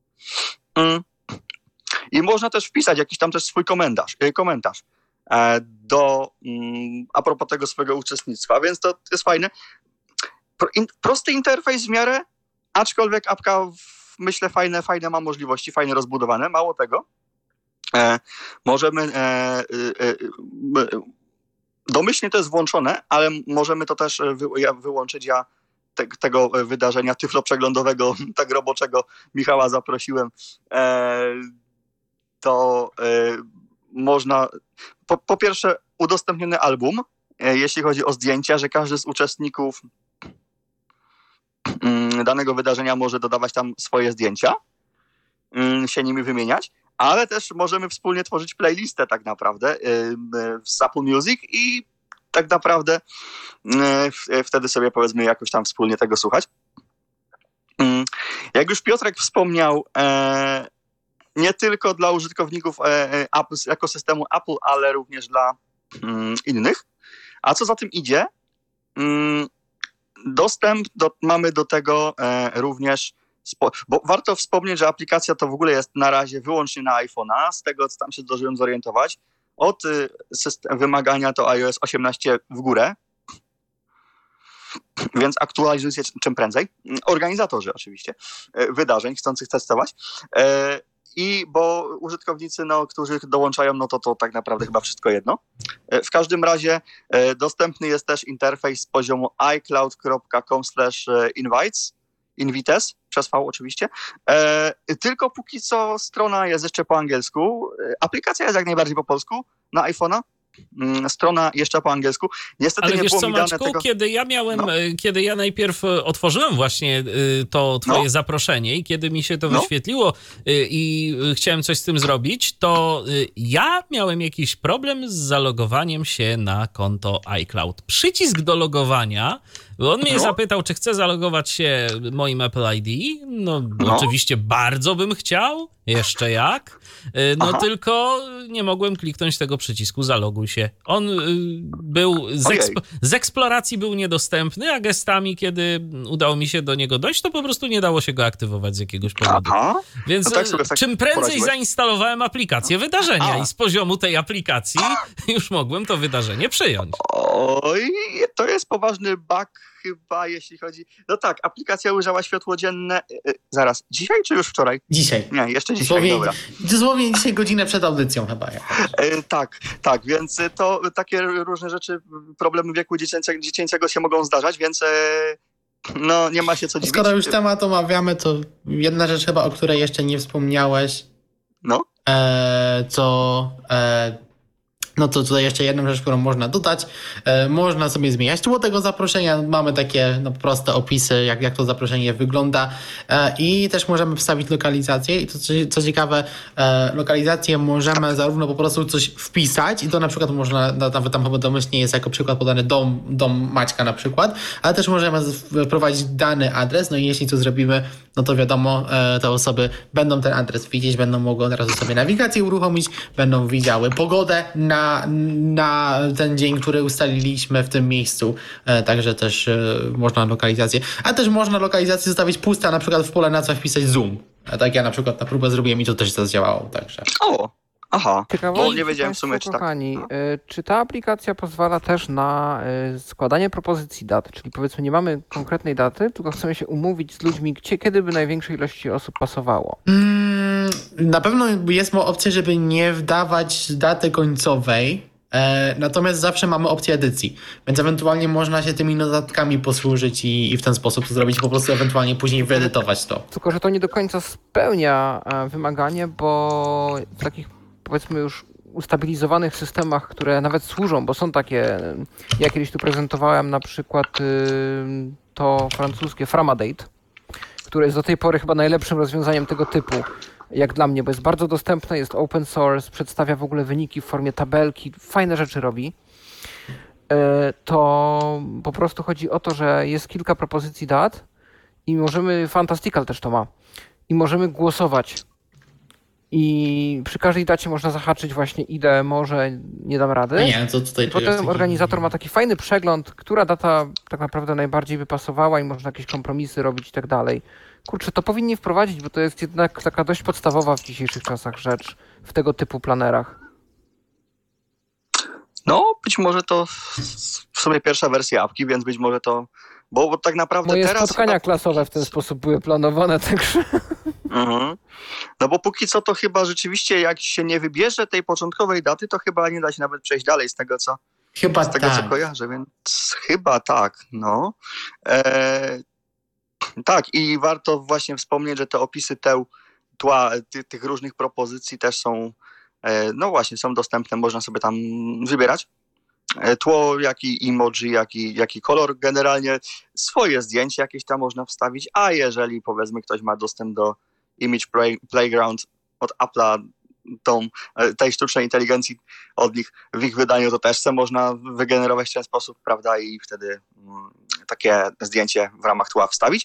I można też wpisać jakiś tam też swój komentarz, komentarz. Do, a propos tego swojego uczestnictwa, więc to jest fajne. Prosty interfejs w miarę, aczkolwiek apka myślę fajne, fajne ma możliwości, fajnie rozbudowane. Mało tego, e, możemy e, e, domyślnie to jest włączone, ale możemy to też wy, ja, wyłączyć. Ja te, tego wydarzenia tyfloprzeglądowego, tak roboczego Michała zaprosiłem. E, to e, można, po, po pierwsze udostępniony album, e, jeśli chodzi o zdjęcia, że każdy z uczestników mm, danego wydarzenia może dodawać tam swoje zdjęcia, mm, się nimi wymieniać, ale też możemy wspólnie tworzyć playlistę tak naprawdę y, y, z Apple Music i tak naprawdę y, wtedy sobie powiedzmy jakoś tam wspólnie tego słuchać. Y, jak już Piotrek wspomniał, e, nie tylko dla użytkowników e, Apple, ekosystemu Apple, ale również dla mm, innych. A co za tym idzie, mm, dostęp do, mamy do tego e, również, spo, bo warto wspomnieć, że aplikacja to w ogóle jest na razie wyłącznie na iPhone'a, z tego co tam się zdążyłem zorientować. Od y, system, wymagania to iOS osiemnaście w górę, więc aktualizujcie czym prędzej. Organizatorzy oczywiście wydarzeń chcących testować. E, I bo użytkownicy, no, którzy dołączają, no to to tak naprawdę chyba wszystko jedno. W każdym razie e, dostępny jest też interfejs z poziomu iCloud kropka com slash invites, invites, przez V oczywiście. E, tylko póki co strona jest jeszcze po angielsku. Aplikacja jest jak najbardziej po polsku na iPhone'a. Strona jeszcze po angielsku. Niestety ale nie wiesz było co, mi dane Maćku, tego... kiedy ja miałem, no. kiedy ja najpierw otworzyłem właśnie to twoje no. zaproszenie i kiedy mi się to no. wyświetliło i chciałem coś z tym zrobić, to ja miałem jakiś problem z zalogowaniem się na konto iCloud. Przycisk do logowania, on mnie no. zapytał, czy chcę zalogować się moim Apple I D. No, no. oczywiście bardzo bym chciał, jeszcze jak. No Aha. tylko nie mogłem kliknąć tego przycisku zaloguj się. On y, był z, eksp- z eksploracji był niedostępny, a gestami, kiedy udało mi się do niego dojść, to po prostu nie dało się go aktywować z jakiegoś powodu. Aha. Więc no tak sobie, tak czym prędzej poradziłeś? Zainstalowałem aplikację wydarzenia a. i z poziomu tej aplikacji już mogłem to wydarzenie przyjąć. Oj, to jest poważny bug chyba, jeśli chodzi... No tak, aplikacja ujrzała światło dzienne... Zaraz, dzisiaj czy już wczoraj? Dzisiaj. Nie, jeszcze dzisiaj, dosłownie, dobra. Dosłownie dzisiaj godzinę przed audycją chyba. E, tak, tak, więc to takie różne rzeczy, problemy wieku dziecięcego, dziecięcego się mogą zdarzać, więc e, no nie ma się co dziwić. Skoro już temat omawiamy, to jedna rzecz chyba, o której jeszcze nie wspomniałeś. No. E, co... E, No to tutaj jeszcze jedną rzecz, którą można dodać. E, można sobie zmieniać tło tego zaproszenia. Mamy takie no, proste opisy, jak, jak to zaproszenie wygląda. E, I też możemy wstawić lokalizację. I to co, co ciekawe, e, lokalizację możemy zarówno po prostu coś wpisać i to na przykład można, nawet tam chyba domyślnie jest jako przykład podany dom, dom Maćka na przykład, ale też możemy wprowadzić dany adres. No i jeśli to zrobimy, no to wiadomo, e, te osoby będą ten adres widzieć, będą mogły od razu sobie nawigację uruchomić, będą widziały pogodę na Na, na ten dzień, który ustaliliśmy w tym miejscu. E, także też e, można lokalizację. A też można lokalizację zostawić pusta, na przykład w pole nazwa wpisać Zoom. Tak ja na przykład na próbę zrobiłem i to też zadziałało, także. O, aha, Ciekawość, bo nie wiedziałem w sumie, czy tak. Kochani, czy ta aplikacja pozwala też na składanie propozycji dat? Czyli powiedzmy nie mamy konkretnej daty, tylko chcemy się umówić z ludźmi, gdzie, kiedy by największej ilości osób pasowało? Mm, na pewno jest opcja, żeby nie wdawać daty końcowej, e, natomiast zawsze mamy opcję edycji, więc ewentualnie można się tymi notatkami posłużyć i, i w ten sposób to zrobić, po prostu ewentualnie później wyedytować to. Tylko że to nie do końca spełnia wymaganie, bo w takich powiedzmy już ustabilizowanych systemach, które nawet służą, bo są takie, ja kiedyś tu prezentowałem na przykład to francuskie Framadate, które jest do tej pory chyba najlepszym rozwiązaniem tego typu, jak dla mnie, bo jest bardzo dostępne, jest open source, przedstawia w ogóle wyniki w formie tabelki, fajne rzeczy robi. To po prostu chodzi o to, że jest kilka propozycji dat i możemy, Fantastical też to ma, i możemy głosować. I przy każdej dacie można zahaczyć właśnie idę, może, nie dam rady. A nie, to tutaj I potem organizator ma taki fajny przegląd, która data tak naprawdę najbardziej by pasowała i można jakieś kompromisy robić i tak dalej. Kurczę, to powinni wprowadzić, bo to jest jednak taka dość podstawowa w dzisiejszych czasach rzecz w tego typu planerach. No, być może to w sumie pierwsza wersja apki, więc być może to... Bo, bo tak naprawdę Moje teraz... spotkania chyba... klasowe w ten sposób były planowane, także... Mhm. No bo póki co to chyba rzeczywiście jak się nie wybierze tej początkowej daty, to chyba nie da się nawet przejść dalej z tego, co, chyba z tego, tak. co kojarzę, więc chyba tak, no. E, tak i warto właśnie wspomnieć, że te opisy teł, tła, ty, tych różnych propozycji też są, e, no właśnie, są dostępne, można sobie tam wybierać. Tło, jak i emoji, jak i, jak i kolor, generalnie swoje zdjęcie jakieś tam można wstawić, a jeżeli powiedzmy ktoś ma dostęp do Image Play, Playground od Apple'a, tą, tej sztucznej inteligencji od nich w ich wydaniu, to też se można wygenerować w ten sposób, prawda, i wtedy mm, takie zdjęcie w ramach tła wstawić.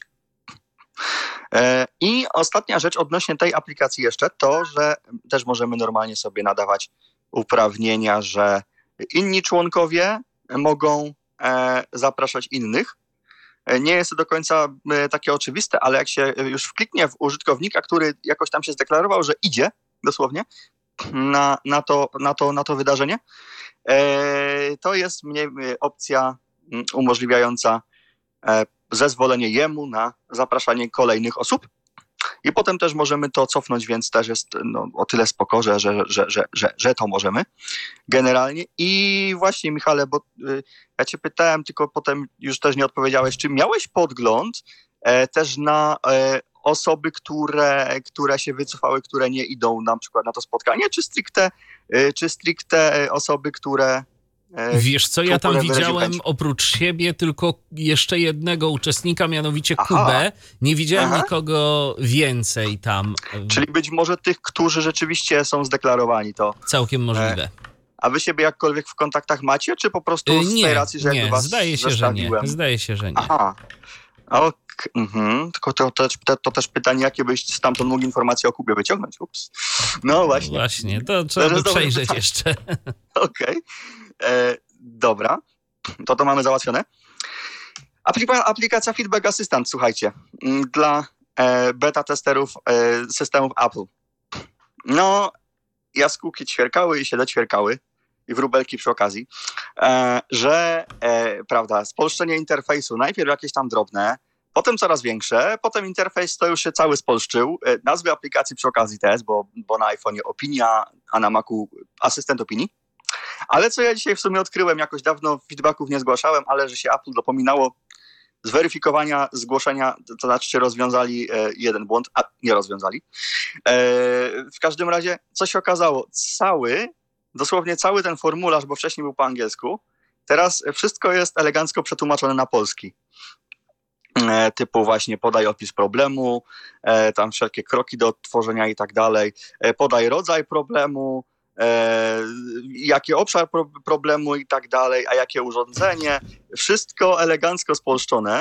E, I ostatnia rzecz odnośnie tej aplikacji jeszcze, to, że też możemy normalnie sobie nadawać uprawnienia, że inni członkowie mogą e, zapraszać innych. E, nie jest to do końca e, takie oczywiste, ale jak się już wkliknie w użytkownika, który jakoś tam się zdeklarował, że idzie dosłownie na, na, to, na, to, na to wydarzenie, e, to jest mniej opcja umożliwiająca e, zezwolenie jemu na zapraszanie kolejnych osób. I potem też możemy to cofnąć, więc też jest no, o tyle spoko, że, że, że, że, że, że to możemy generalnie. I właśnie, Michale, bo y, ja cię pytałem, tylko potem już też nie odpowiedziałeś, czy miałeś podgląd e, też na e, osoby, które, które się wycofały, które nie idą na przykład na to spotkanie, czy stricte, y, czy stricte osoby, które... Wiesz co, ja tam widziałem oprócz siebie tylko jeszcze jednego uczestnika, mianowicie Aha. Kubę. Nie widziałem Aha. nikogo więcej tam. Czyli być może tych, którzy rzeczywiście są zdeklarowani, to... Całkiem możliwe. A wy siebie jakkolwiek w kontaktach macie, czy po prostu z nie, tej racji, że nie, jakby was zdaje się, że nie. Zdaje się, że nie. Aha. Okay. Mhm. Tylko to, to, to, to też pytanie, jakie byś stamtąd mógł informacje o Kubie wyciągnąć. Ups. No właśnie. Właśnie, to trzeba by przejrzeć jeszcze. Okej. Okay. E, dobra, to to mamy załatwione. Aplika- aplikacja Feedback Assistant, słuchajcie, dla e, beta testerów e, systemów Apple. No, jaskółki ćwierkały i się doćwierkały i wróbelki przy okazji, e, że, e, prawda, spolszczenie interfejsu, najpierw jakieś tam drobne, potem coraz większe, potem interfejs to już się cały spolszczył, e, nazwy aplikacji przy okazji też, bo, bo na iPhone'ie opinia, a na Macu asystent opinii. Ale co ja dzisiaj w sumie odkryłem, jakoś dawno feedbacków nie zgłaszałem, ale że się Apple dopominało zweryfikowania zgłoszenia, to znaczy się rozwiązali e, jeden błąd, a nie rozwiązali. E, w każdym razie, co się okazało? Cały, dosłownie cały ten formularz, bo wcześniej był po angielsku, teraz wszystko jest elegancko przetłumaczone na polski. E, typu właśnie podaj opis problemu, e, tam wszelkie kroki do odtworzenia i tak dalej, e, podaj rodzaj problemu, E, jaki obszar pro, problemu i tak dalej, a jakie urządzenie. Wszystko elegancko spolszczone.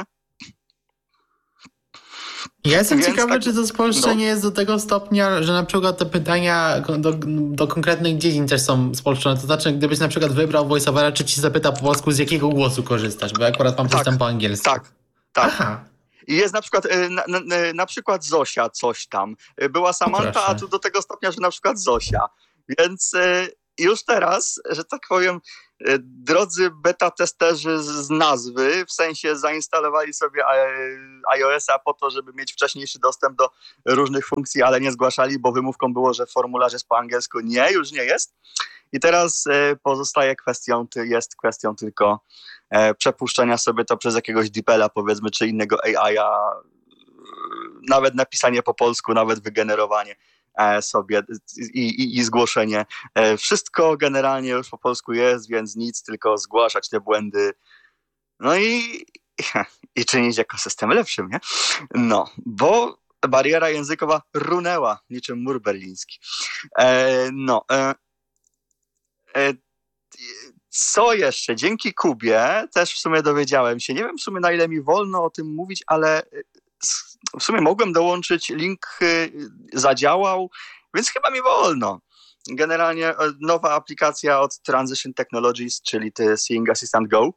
Ja jestem Więc ciekawy, tak, czy to spolszczenie no. jest do tego stopnia, że na przykład te pytania do, do konkretnych dziedzin też są spolszczone. To znaczy, gdybyś na przykład wybrał voiceovera, czy ci zapyta po polsku, z jakiego głosu korzystasz, bo akurat mam tak, system po angielsku. Tak, tak. Aha. I jest na przykład, na, na, na przykład Zosia coś tam. Była Samantha, a tu do tego stopnia, że na przykład Zosia. Więc już teraz, że tak powiem, drodzy beta testerzy z nazwy, w sensie zainstalowali sobie iOS-a po to, żeby mieć wcześniejszy dostęp do różnych funkcji, ale nie zgłaszali, bo wymówką było, że formularz jest po angielsku. Nie, już nie jest. I teraz pozostaje kwestią, jest kwestią tylko przepuszczenia sobie to przez jakiegoś DeepL'a, powiedzmy, czy innego A I-a, nawet napisanie po polsku, nawet wygenerowanie sobie i, i, i zgłoszenie. Wszystko generalnie już po polsku jest, więc nic, tylko zgłaszać te błędy. No i, i czynić ekosystem lepszym, nie? No, bo bariera językowa runęła niczym mur berliński. E, no. E, e, co jeszcze? Dzięki Kubie też w sumie dowiedziałem się, nie wiem w sumie na ile mi wolno o tym mówić, ale w sumie mogłem dołączyć, link zadziałał, więc chyba mi wolno. Generalnie nowa aplikacja od Transition Technologies, czyli Seeing Assistant Go,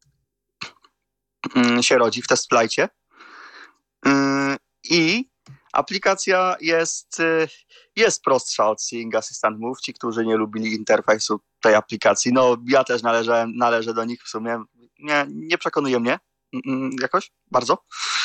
się rodzi w testflightie. I aplikacja jest, jest prostsza od Seeing Assistant Move. Ci, którzy nie lubili interfejsu tej aplikacji, no ja też należę, należę do nich w sumie. Nie, nie przekonuje mnie jakoś bardzo.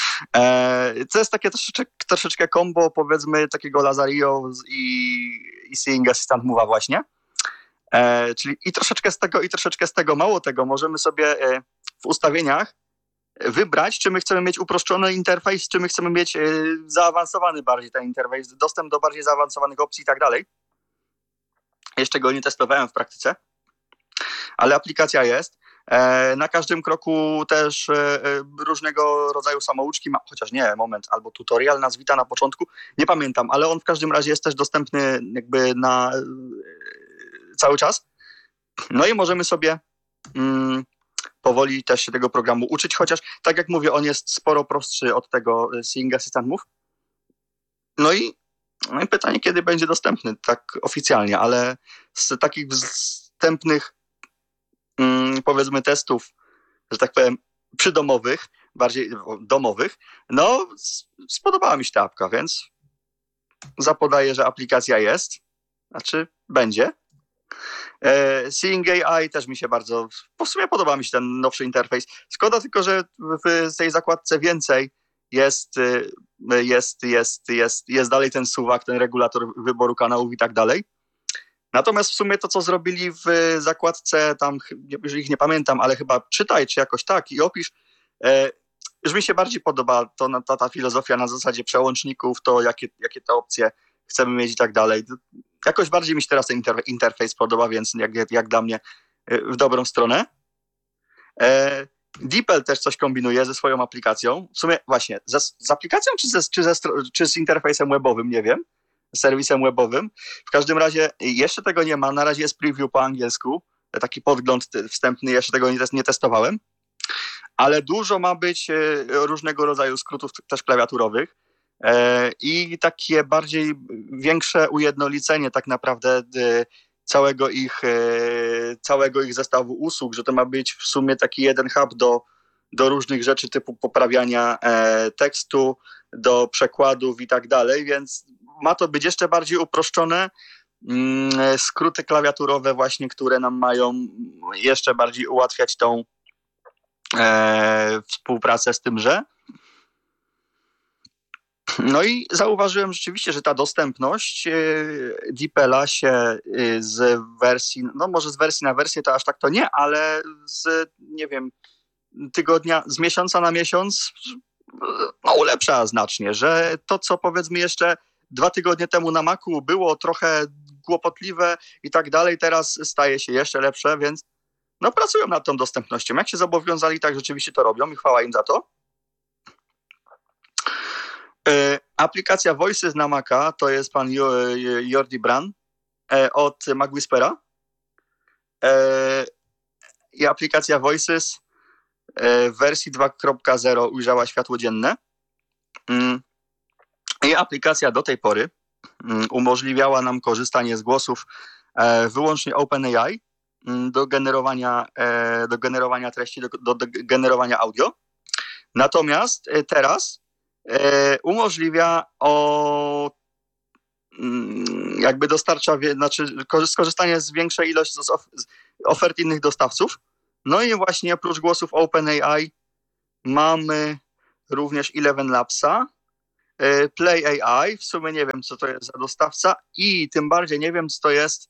To jest takie troszeczkę, troszeczkę combo, powiedzmy, takiego Lazario i, i Seeing Assistant Move'a właśnie. E, czyli i troszeczkę z tego, i troszeczkę z tego. Mało tego, możemy sobie w ustawieniach wybrać, czy my chcemy mieć uproszczony interfejs, czy my chcemy mieć zaawansowany bardziej ten interfejs, dostęp do bardziej zaawansowanych opcji i tak dalej. Jeszcze go nie testowałem w praktyce, ale aplikacja jest. Na każdym kroku też różnego rodzaju samouczki, chociaż nie, moment, albo tutorial nas wita na początku, nie pamiętam, ale on w każdym razie jest też dostępny jakby na cały czas. No i możemy sobie mm, powoli też się tego programu uczyć, chociaż tak jak mówię, on jest sporo prostszy od tego Seeing Assistant Move. No i, no i pytanie, kiedy będzie dostępny tak oficjalnie, ale z takich wstępnych powiedzmy testów, że tak powiem, przydomowych, bardziej domowych, no spodobała mi się ta apka, więc zapodaję, że aplikacja jest, znaczy będzie. E, Seeing A I też mi się bardzo, w sumie podoba mi się ten nowszy interfejs. Szkoda tylko, że w tej zakładce więcej jest, jest, jest, jest, jest dalej ten suwak, ten regulator wyboru kanałów i tak dalej. Natomiast w sumie to, co zrobili w zakładce, tam już ich nie pamiętam, ale chyba czytaj, czy jakoś tak i opisz, e, już mi się bardziej podoba to, ta, ta filozofia na zasadzie przełączników, to jakie, jakie te opcje chcemy mieć i tak dalej. Jakoś bardziej mi się teraz ten inter, interfejs podoba, więc jak, jak dla mnie w dobrą stronę. E, DeepL też coś kombinuje ze swoją aplikacją. W sumie właśnie, ze, z aplikacją czy, ze, czy, ze, czy z interfejsem webowym, nie wiem. Serwisem webowym. W każdym razie jeszcze tego nie ma. Na razie jest preview po angielsku. Taki podgląd wstępny, jeszcze tego nie, nie testowałem. Ale dużo ma być różnego rodzaju skrótów też klawiaturowych i takie bardziej większe ujednolicenie tak naprawdę całego ich, całego ich zestawu usług, że to ma być w sumie taki jeden hub do, do różnych rzeczy typu poprawiania tekstu, do przekładów i tak dalej, więc ma to być jeszcze bardziej uproszczone. Skróty klawiaturowe właśnie, które nam mają jeszcze bardziej ułatwiać tą e, współpracę z tymże. No i zauważyłem rzeczywiście, że ta dostępność DeepL'a się z wersji, no może z wersji na wersję to aż tak to nie, ale z, nie wiem, tygodnia, z miesiąca na miesiąc no ulepsza znacznie, że to, co powiedzmy jeszcze dwa tygodnie temu na Macu było trochę kłopotliwe i tak dalej, teraz staje się jeszcze lepsze, więc no pracują nad tą dostępnością. Jak się zobowiązali, tak rzeczywiście to robią i chwała im za to. E, aplikacja Voices na Maca to jest pan Jordi Bran e, od MacWhispera. E, I aplikacja Voices e, w wersji dwa kropka zero ujrzała światło dzienne. Mm. I aplikacja do tej pory mm, umożliwiała nam korzystanie z głosów e, wyłącznie OpenAI mm, do generowania, e, do generowania treści, do, do, do generowania audio. Natomiast teraz umożliwia o jakby dostarcza, znaczy skorzystanie z większej ilości z ofert innych dostawców. No i właśnie oprócz głosów OpenAI mamy również Eleven Labsa, Play A I, w sumie nie wiem, co to jest za dostawca i tym bardziej nie wiem, co to jest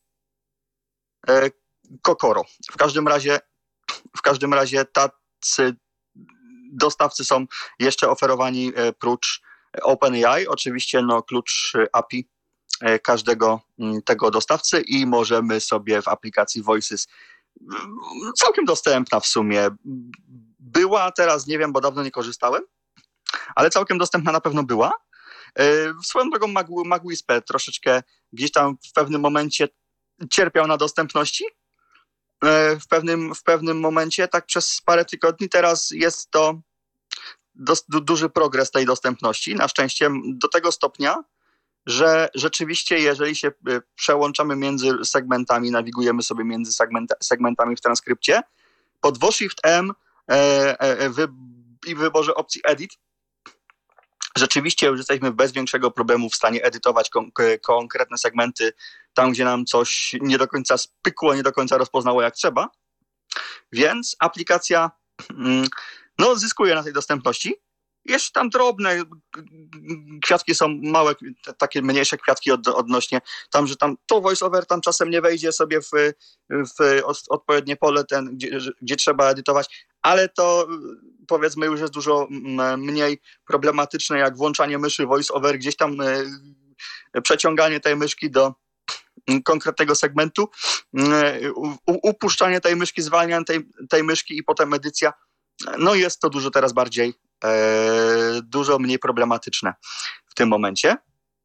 Kokoro. W każdym razie w każdym razie tacy dostawcy są jeszcze oferowani prócz OpenAI. Oczywiście no, klucz A P I każdego tego dostawcy i możemy sobie w aplikacji Voices, całkiem dostępna w sumie była, teraz nie wiem, bo dawno nie korzystałem, ale całkiem dostępna na pewno była. Swoją drogą MagWhisper troszeczkę gdzieś tam w pewnym momencie cierpiał na dostępności. W pewnym, w pewnym momencie, tak przez parę tygodni, teraz jest to dos, du, duży progres tej dostępności. Na szczęście do tego stopnia, że rzeczywiście jeżeli się przełączamy między segmentami, nawigujemy sobie między segmenta, segmentami w transkrypcie, pod W Shift M e, e, wy, i w wyborze opcji Edit rzeczywiście już jesteśmy bez większego problemu w stanie edytować kon- konkretne segmenty tam, gdzie nam coś nie do końca spykło, nie do końca rozpoznało jak trzeba. Więc aplikacja no, zyskuje na tej dostępności. Jeszcze tam drobne kwiatki są małe, takie mniejsze kwiatki od, odnośnie tam, że tam to voiceover tam czasem nie wejdzie sobie w, w odpowiednie pole, ten, gdzie, gdzie trzeba edytować, ale to powiedzmy już jest dużo mniej problematyczne jak włączanie myszy voiceover, gdzieś tam przeciąganie tej myszki do konkretnego segmentu, upuszczanie tej myszki, zwalnianie tej, tej myszki i potem edycja. No jest to dużo teraz bardziej, e, dużo mniej problematyczne w tym momencie.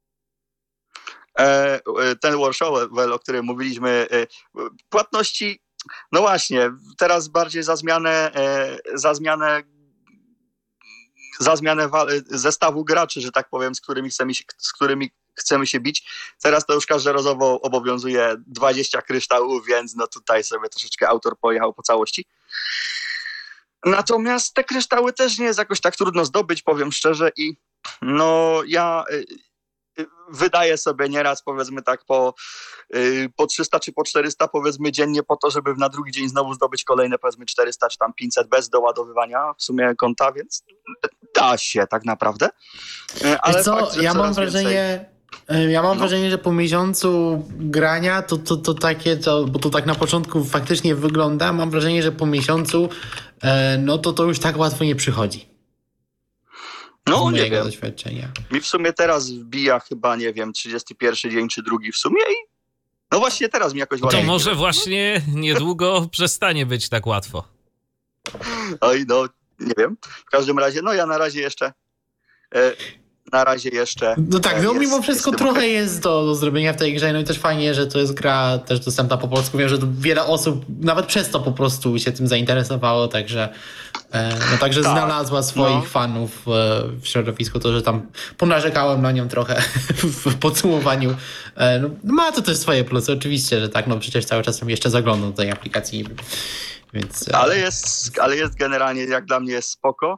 E, ten Warshawel, o którym mówiliśmy, e, płatności, no właśnie, teraz bardziej za zmianę, e, za zmianę, za zmianę wa- zestawu graczy, że tak powiem, z którymi chcemy się, z którymi chcemy się bić. Teraz to już każdorazowo obowiązuje dwadzieścia kryształów, więc no tutaj sobie troszeczkę autor pojechał po całości. Natomiast te kryształy też nie jest jakoś tak trudno zdobyć, powiem szczerze, i no ja y, y, wydaję sobie nieraz powiedzmy tak po, y, po trzysta czy po czterysta powiedzmy dziennie po to, żeby na drugi dzień znowu zdobyć kolejne powiedzmy czterysta czy tam pięćset bez doładowywania w sumie konta, więc da się tak naprawdę. Ale co, fakt, ja mam wrażenie... Więcej... Ja mam no. wrażenie, że po miesiącu grania to, to, to takie, to, bo to tak na początku faktycznie wygląda, mam wrażenie, że po miesiącu no to to już tak łatwo nie przychodzi. No nie wiem. Doświadczenia. Mi w sumie teraz wbija chyba, nie wiem, trzydziesty pierwszy dzień czy drugi w sumie i no właśnie teraz mi jakoś... To może właśnie niedługo przestanie być tak łatwo. Oj, no nie wiem. W każdym razie, no ja na razie jeszcze... E, Na razie jeszcze... No tak, no jest, mimo wszystko jest trochę jest do, do zrobienia w tej grze, no i też fajnie, że to jest gra też dostępna po polsku. Wiem, że wiele osób nawet przez to po prostu się tym zainteresowało, także, no, także tak, znalazła swoich no. fanów w środowisku. To, że tam ponarzekałem na nią trochę w podsumowaniu. No, ma to też swoje plusy, oczywiście, że tak, no przecież cały czas jeszcze zaglądam do tej aplikacji. Więc... Ale, jest, ale jest generalnie, jak dla mnie jest spoko.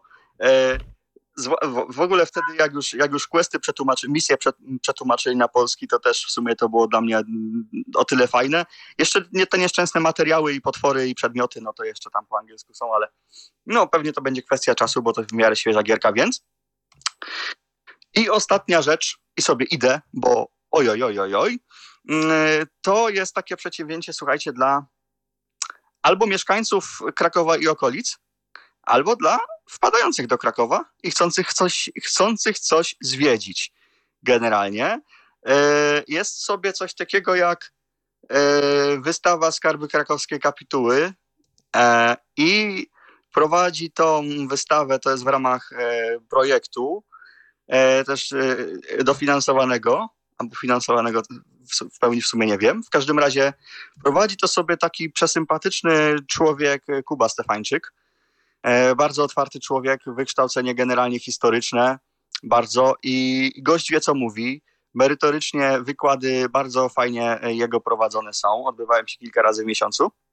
W ogóle wtedy, jak już, jak już questy przetłumaczyli, misje przetłumaczyli na polski, to też w sumie to było dla mnie o tyle fajne. Jeszcze nie te nieszczęsne materiały i potwory i przedmioty, no to jeszcze tam po angielsku są, ale no pewnie to będzie kwestia czasu, bo to w miarę świeża gierka, więc. I ostatnia rzecz, i sobie idę, bo oj, oj, oj, oj, oj, to jest takie przedsięwzięcie, słuchajcie, dla albo mieszkańców Krakowa i okolic, albo dla wpadających do Krakowa i chcących coś, chcących coś zwiedzić generalnie. Jest sobie coś takiego jak wystawa Skarby Krakowskie Kapituły i prowadzi tą wystawę, to jest w ramach projektu też dofinansowanego, albo finansowanego w pełni w sumie nie wiem. W każdym razie prowadzi to sobie taki przesympatyczny człowiek, Kuba Stefańczyk. Bardzo otwarty człowiek, wykształcenie generalnie historyczne, bardzo i gość wie co mówi. Merytorycznie wykłady bardzo fajnie jego prowadzone są, odbywają się kilka razy w miesiącu.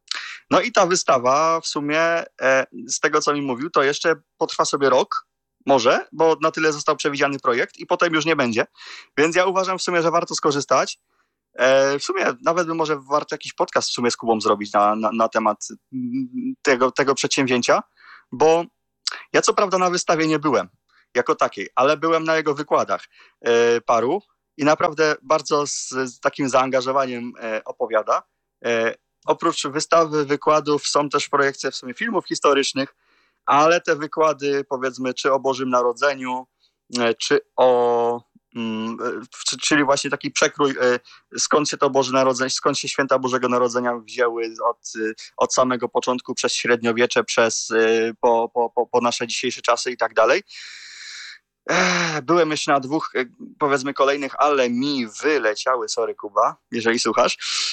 No i ta wystawa w sumie, e, z tego co mi mówił, to jeszcze potrwa sobie rok, może, bo na tyle został przewidziany projekt i potem już nie będzie. Więc ja uważam w sumie, że warto skorzystać. E, w sumie nawet by może warto jakiś podcast w sumie z Kubą zrobić na, na, na temat tego, tego przedsięwzięcia, bo ja co prawda na wystawie nie byłem jako takiej, ale byłem na jego wykładach e, paru i naprawdę bardzo z, z takim zaangażowaniem e, opowiada. E, oprócz wystawy, wykładów są też projekcje w sumie filmów historycznych, ale te wykłady, powiedzmy, czy o Bożym Narodzeniu, czy o, czyli właśnie taki przekrój, skąd się to Boże Narodzenie, skąd się święta Bożego Narodzenia wzięły od, od samego początku, przez średniowiecze, przez po, po, po, po nasze dzisiejsze czasy i tak dalej. Byłem jeszcze na dwóch, powiedzmy, kolejnych, ale mi wyleciały, sorry Kuba, jeżeli słuchasz.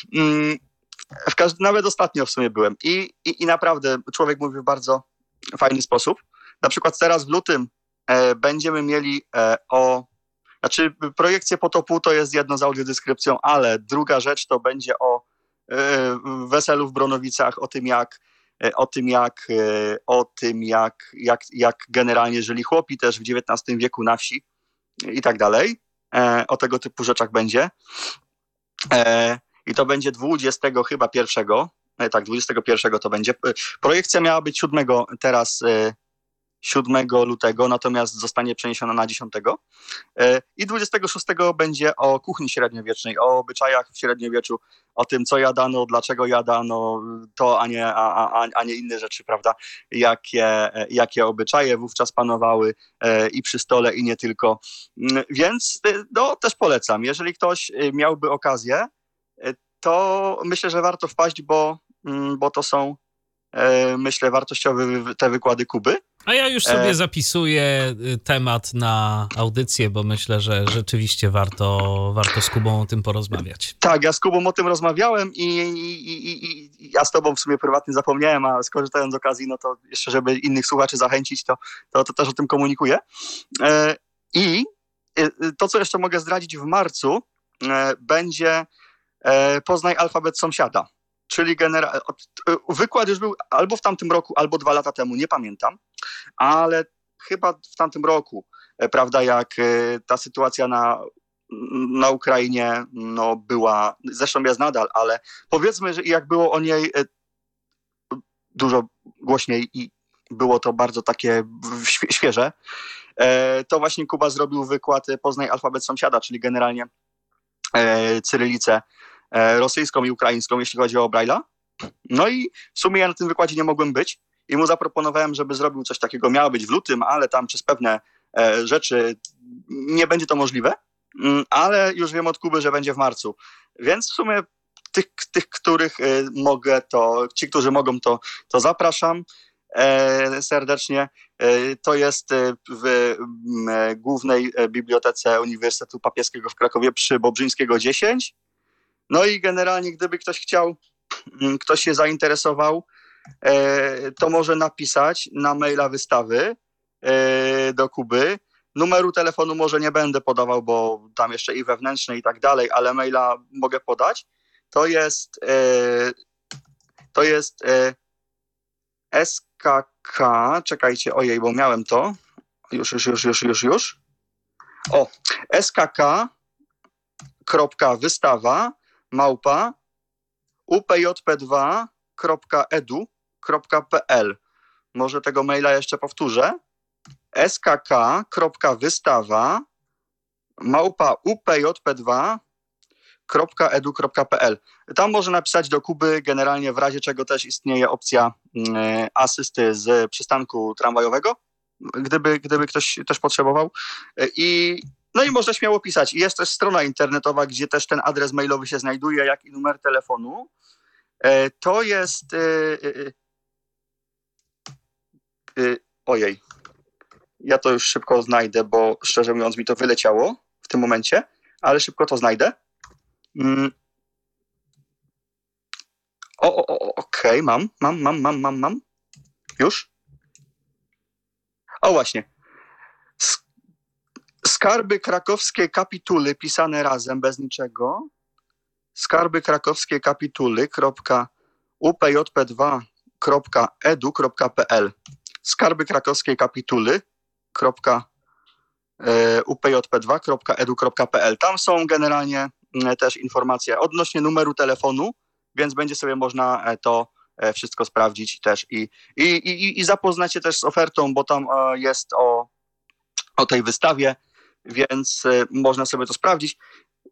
W każdym, nawet ostatnio w sumie byłem i, i, i naprawdę człowiek mówi w bardzo fajny sposób. Na przykład teraz w lutym e, będziemy mieli e, o... Znaczy projekcję Potopu to jest jedno z audiodeskrypcją, ale druga rzecz to będzie o e, weselu w Bronowicach, o tym jak e, o tym jak, e, o tym jak, jak, jak generalnie żyli chłopi też w dziewiętnastym wieku na wsi i tak dalej. E, o tego typu rzeczach będzie. E, I to będzie dwudziestego chyba pierwszego. Tak, dwudziestego pierwszego to będzie. Projekcja miała być siódmego teraz, siódmego lutego, natomiast zostanie przeniesiona na dziesiątego. I dwudziestego szóstego będzie o kuchni średniowiecznej, o obyczajach w średniowieczu, o tym, co jadano, dlaczego jadano to, a nie, a, a, a nie inne rzeczy, prawda? Jakie, jakie obyczaje wówczas panowały i przy stole, i nie tylko. Więc no, też polecam. Jeżeli ktoś miałby okazję, to myślę, że warto wpaść, bo, bo to są, e, myślę, wartościowe te wykłady Kuby. A ja już sobie e... zapisuję temat na audycję, bo myślę, że rzeczywiście warto, warto z Kubą o tym porozmawiać. Tak, ja z Kubą o tym rozmawiałem i, i, i, i ja z tobą w sumie prywatnie zapomniałem, a skorzystając z okazji, no to jeszcze, żeby innych słuchaczy zachęcić, to, to, to też o tym komunikuję. E, I to, co jeszcze mogę zdradzić, w marcu e, będzie Poznaj alfabet sąsiada, czyli genera- wykład już był albo w tamtym roku, albo dwa lata temu, nie pamiętam, ale chyba w tamtym roku, prawda, jak ta sytuacja na, na Ukrainie no, była, zresztą jest nadal, ale powiedzmy, że jak było o niej dużo głośniej i było to bardzo takie świeże, to właśnie Kuba zrobił wykład Poznaj alfabet sąsiada, czyli generalnie cyrylicę rosyjską i ukraińską, jeśli chodzi o Braille'a. No i w sumie ja na tym wykładzie nie mogłem być i mu zaproponowałem, żeby zrobił coś takiego. Miało być w lutym, ale tam przez pewne e, rzeczy nie będzie to możliwe, ale już wiem od Kuby, że będzie w marcu. Więc w sumie tych, tych których e, mogę, to ci, którzy mogą, to, to zapraszam e, serdecznie. E, to jest w e, Głównej Bibliotece Uniwersytetu Papieskiego w Krakowie przy Bobrzyńskiego dziesięć. No i generalnie, gdyby ktoś chciał, ktoś się zainteresował, to może napisać na maila wystawy do Kuby. Numeru telefonu może nie będę podawał, bo tam jeszcze i wewnętrzne i tak dalej, ale maila mogę podać. To jest to jest S K K, czekajcie, ojej, bo miałem to. Już, już, już, już, już, już. O, S K K kropka wystawa małpa u p j p dwa kropka e d u kropka p l. Może tego maila jeszcze powtórzę. S K K kropka wystawa małpa u p j p dwa kropka e d u kropka p l. Tam może napisać do Kuby, generalnie w razie czego też istnieje opcja y, asysty z przystanku tramwajowego, gdyby, gdyby ktoś też potrzebował. I No i można śmiało pisać. Jest też strona internetowa, gdzie też ten adres mailowy się znajduje, jak i numer telefonu. To jest... Ojej. Ja to już szybko znajdę, bo szczerze mówiąc mi to wyleciało w tym momencie, ale szybko to znajdę. O, o, o okej, okay. mam, mam, mam, mam, mam, mam. Już? O, właśnie. Skarby krakowskie kapituly pisane razem, bez niczego. Skarby krakowskie kapituly, kropka u p j p dwa kropka e d u kropka p l. Skarby krakowskiej kapituly u p j p dwa kropka e d u kropka p l. Tam są generalnie też informacje odnośnie numeru telefonu, więc będzie sobie można to wszystko sprawdzić też i, i, i, i zapoznać się też z ofertą, bo tam jest o, o tej wystawie, więc można sobie to sprawdzić.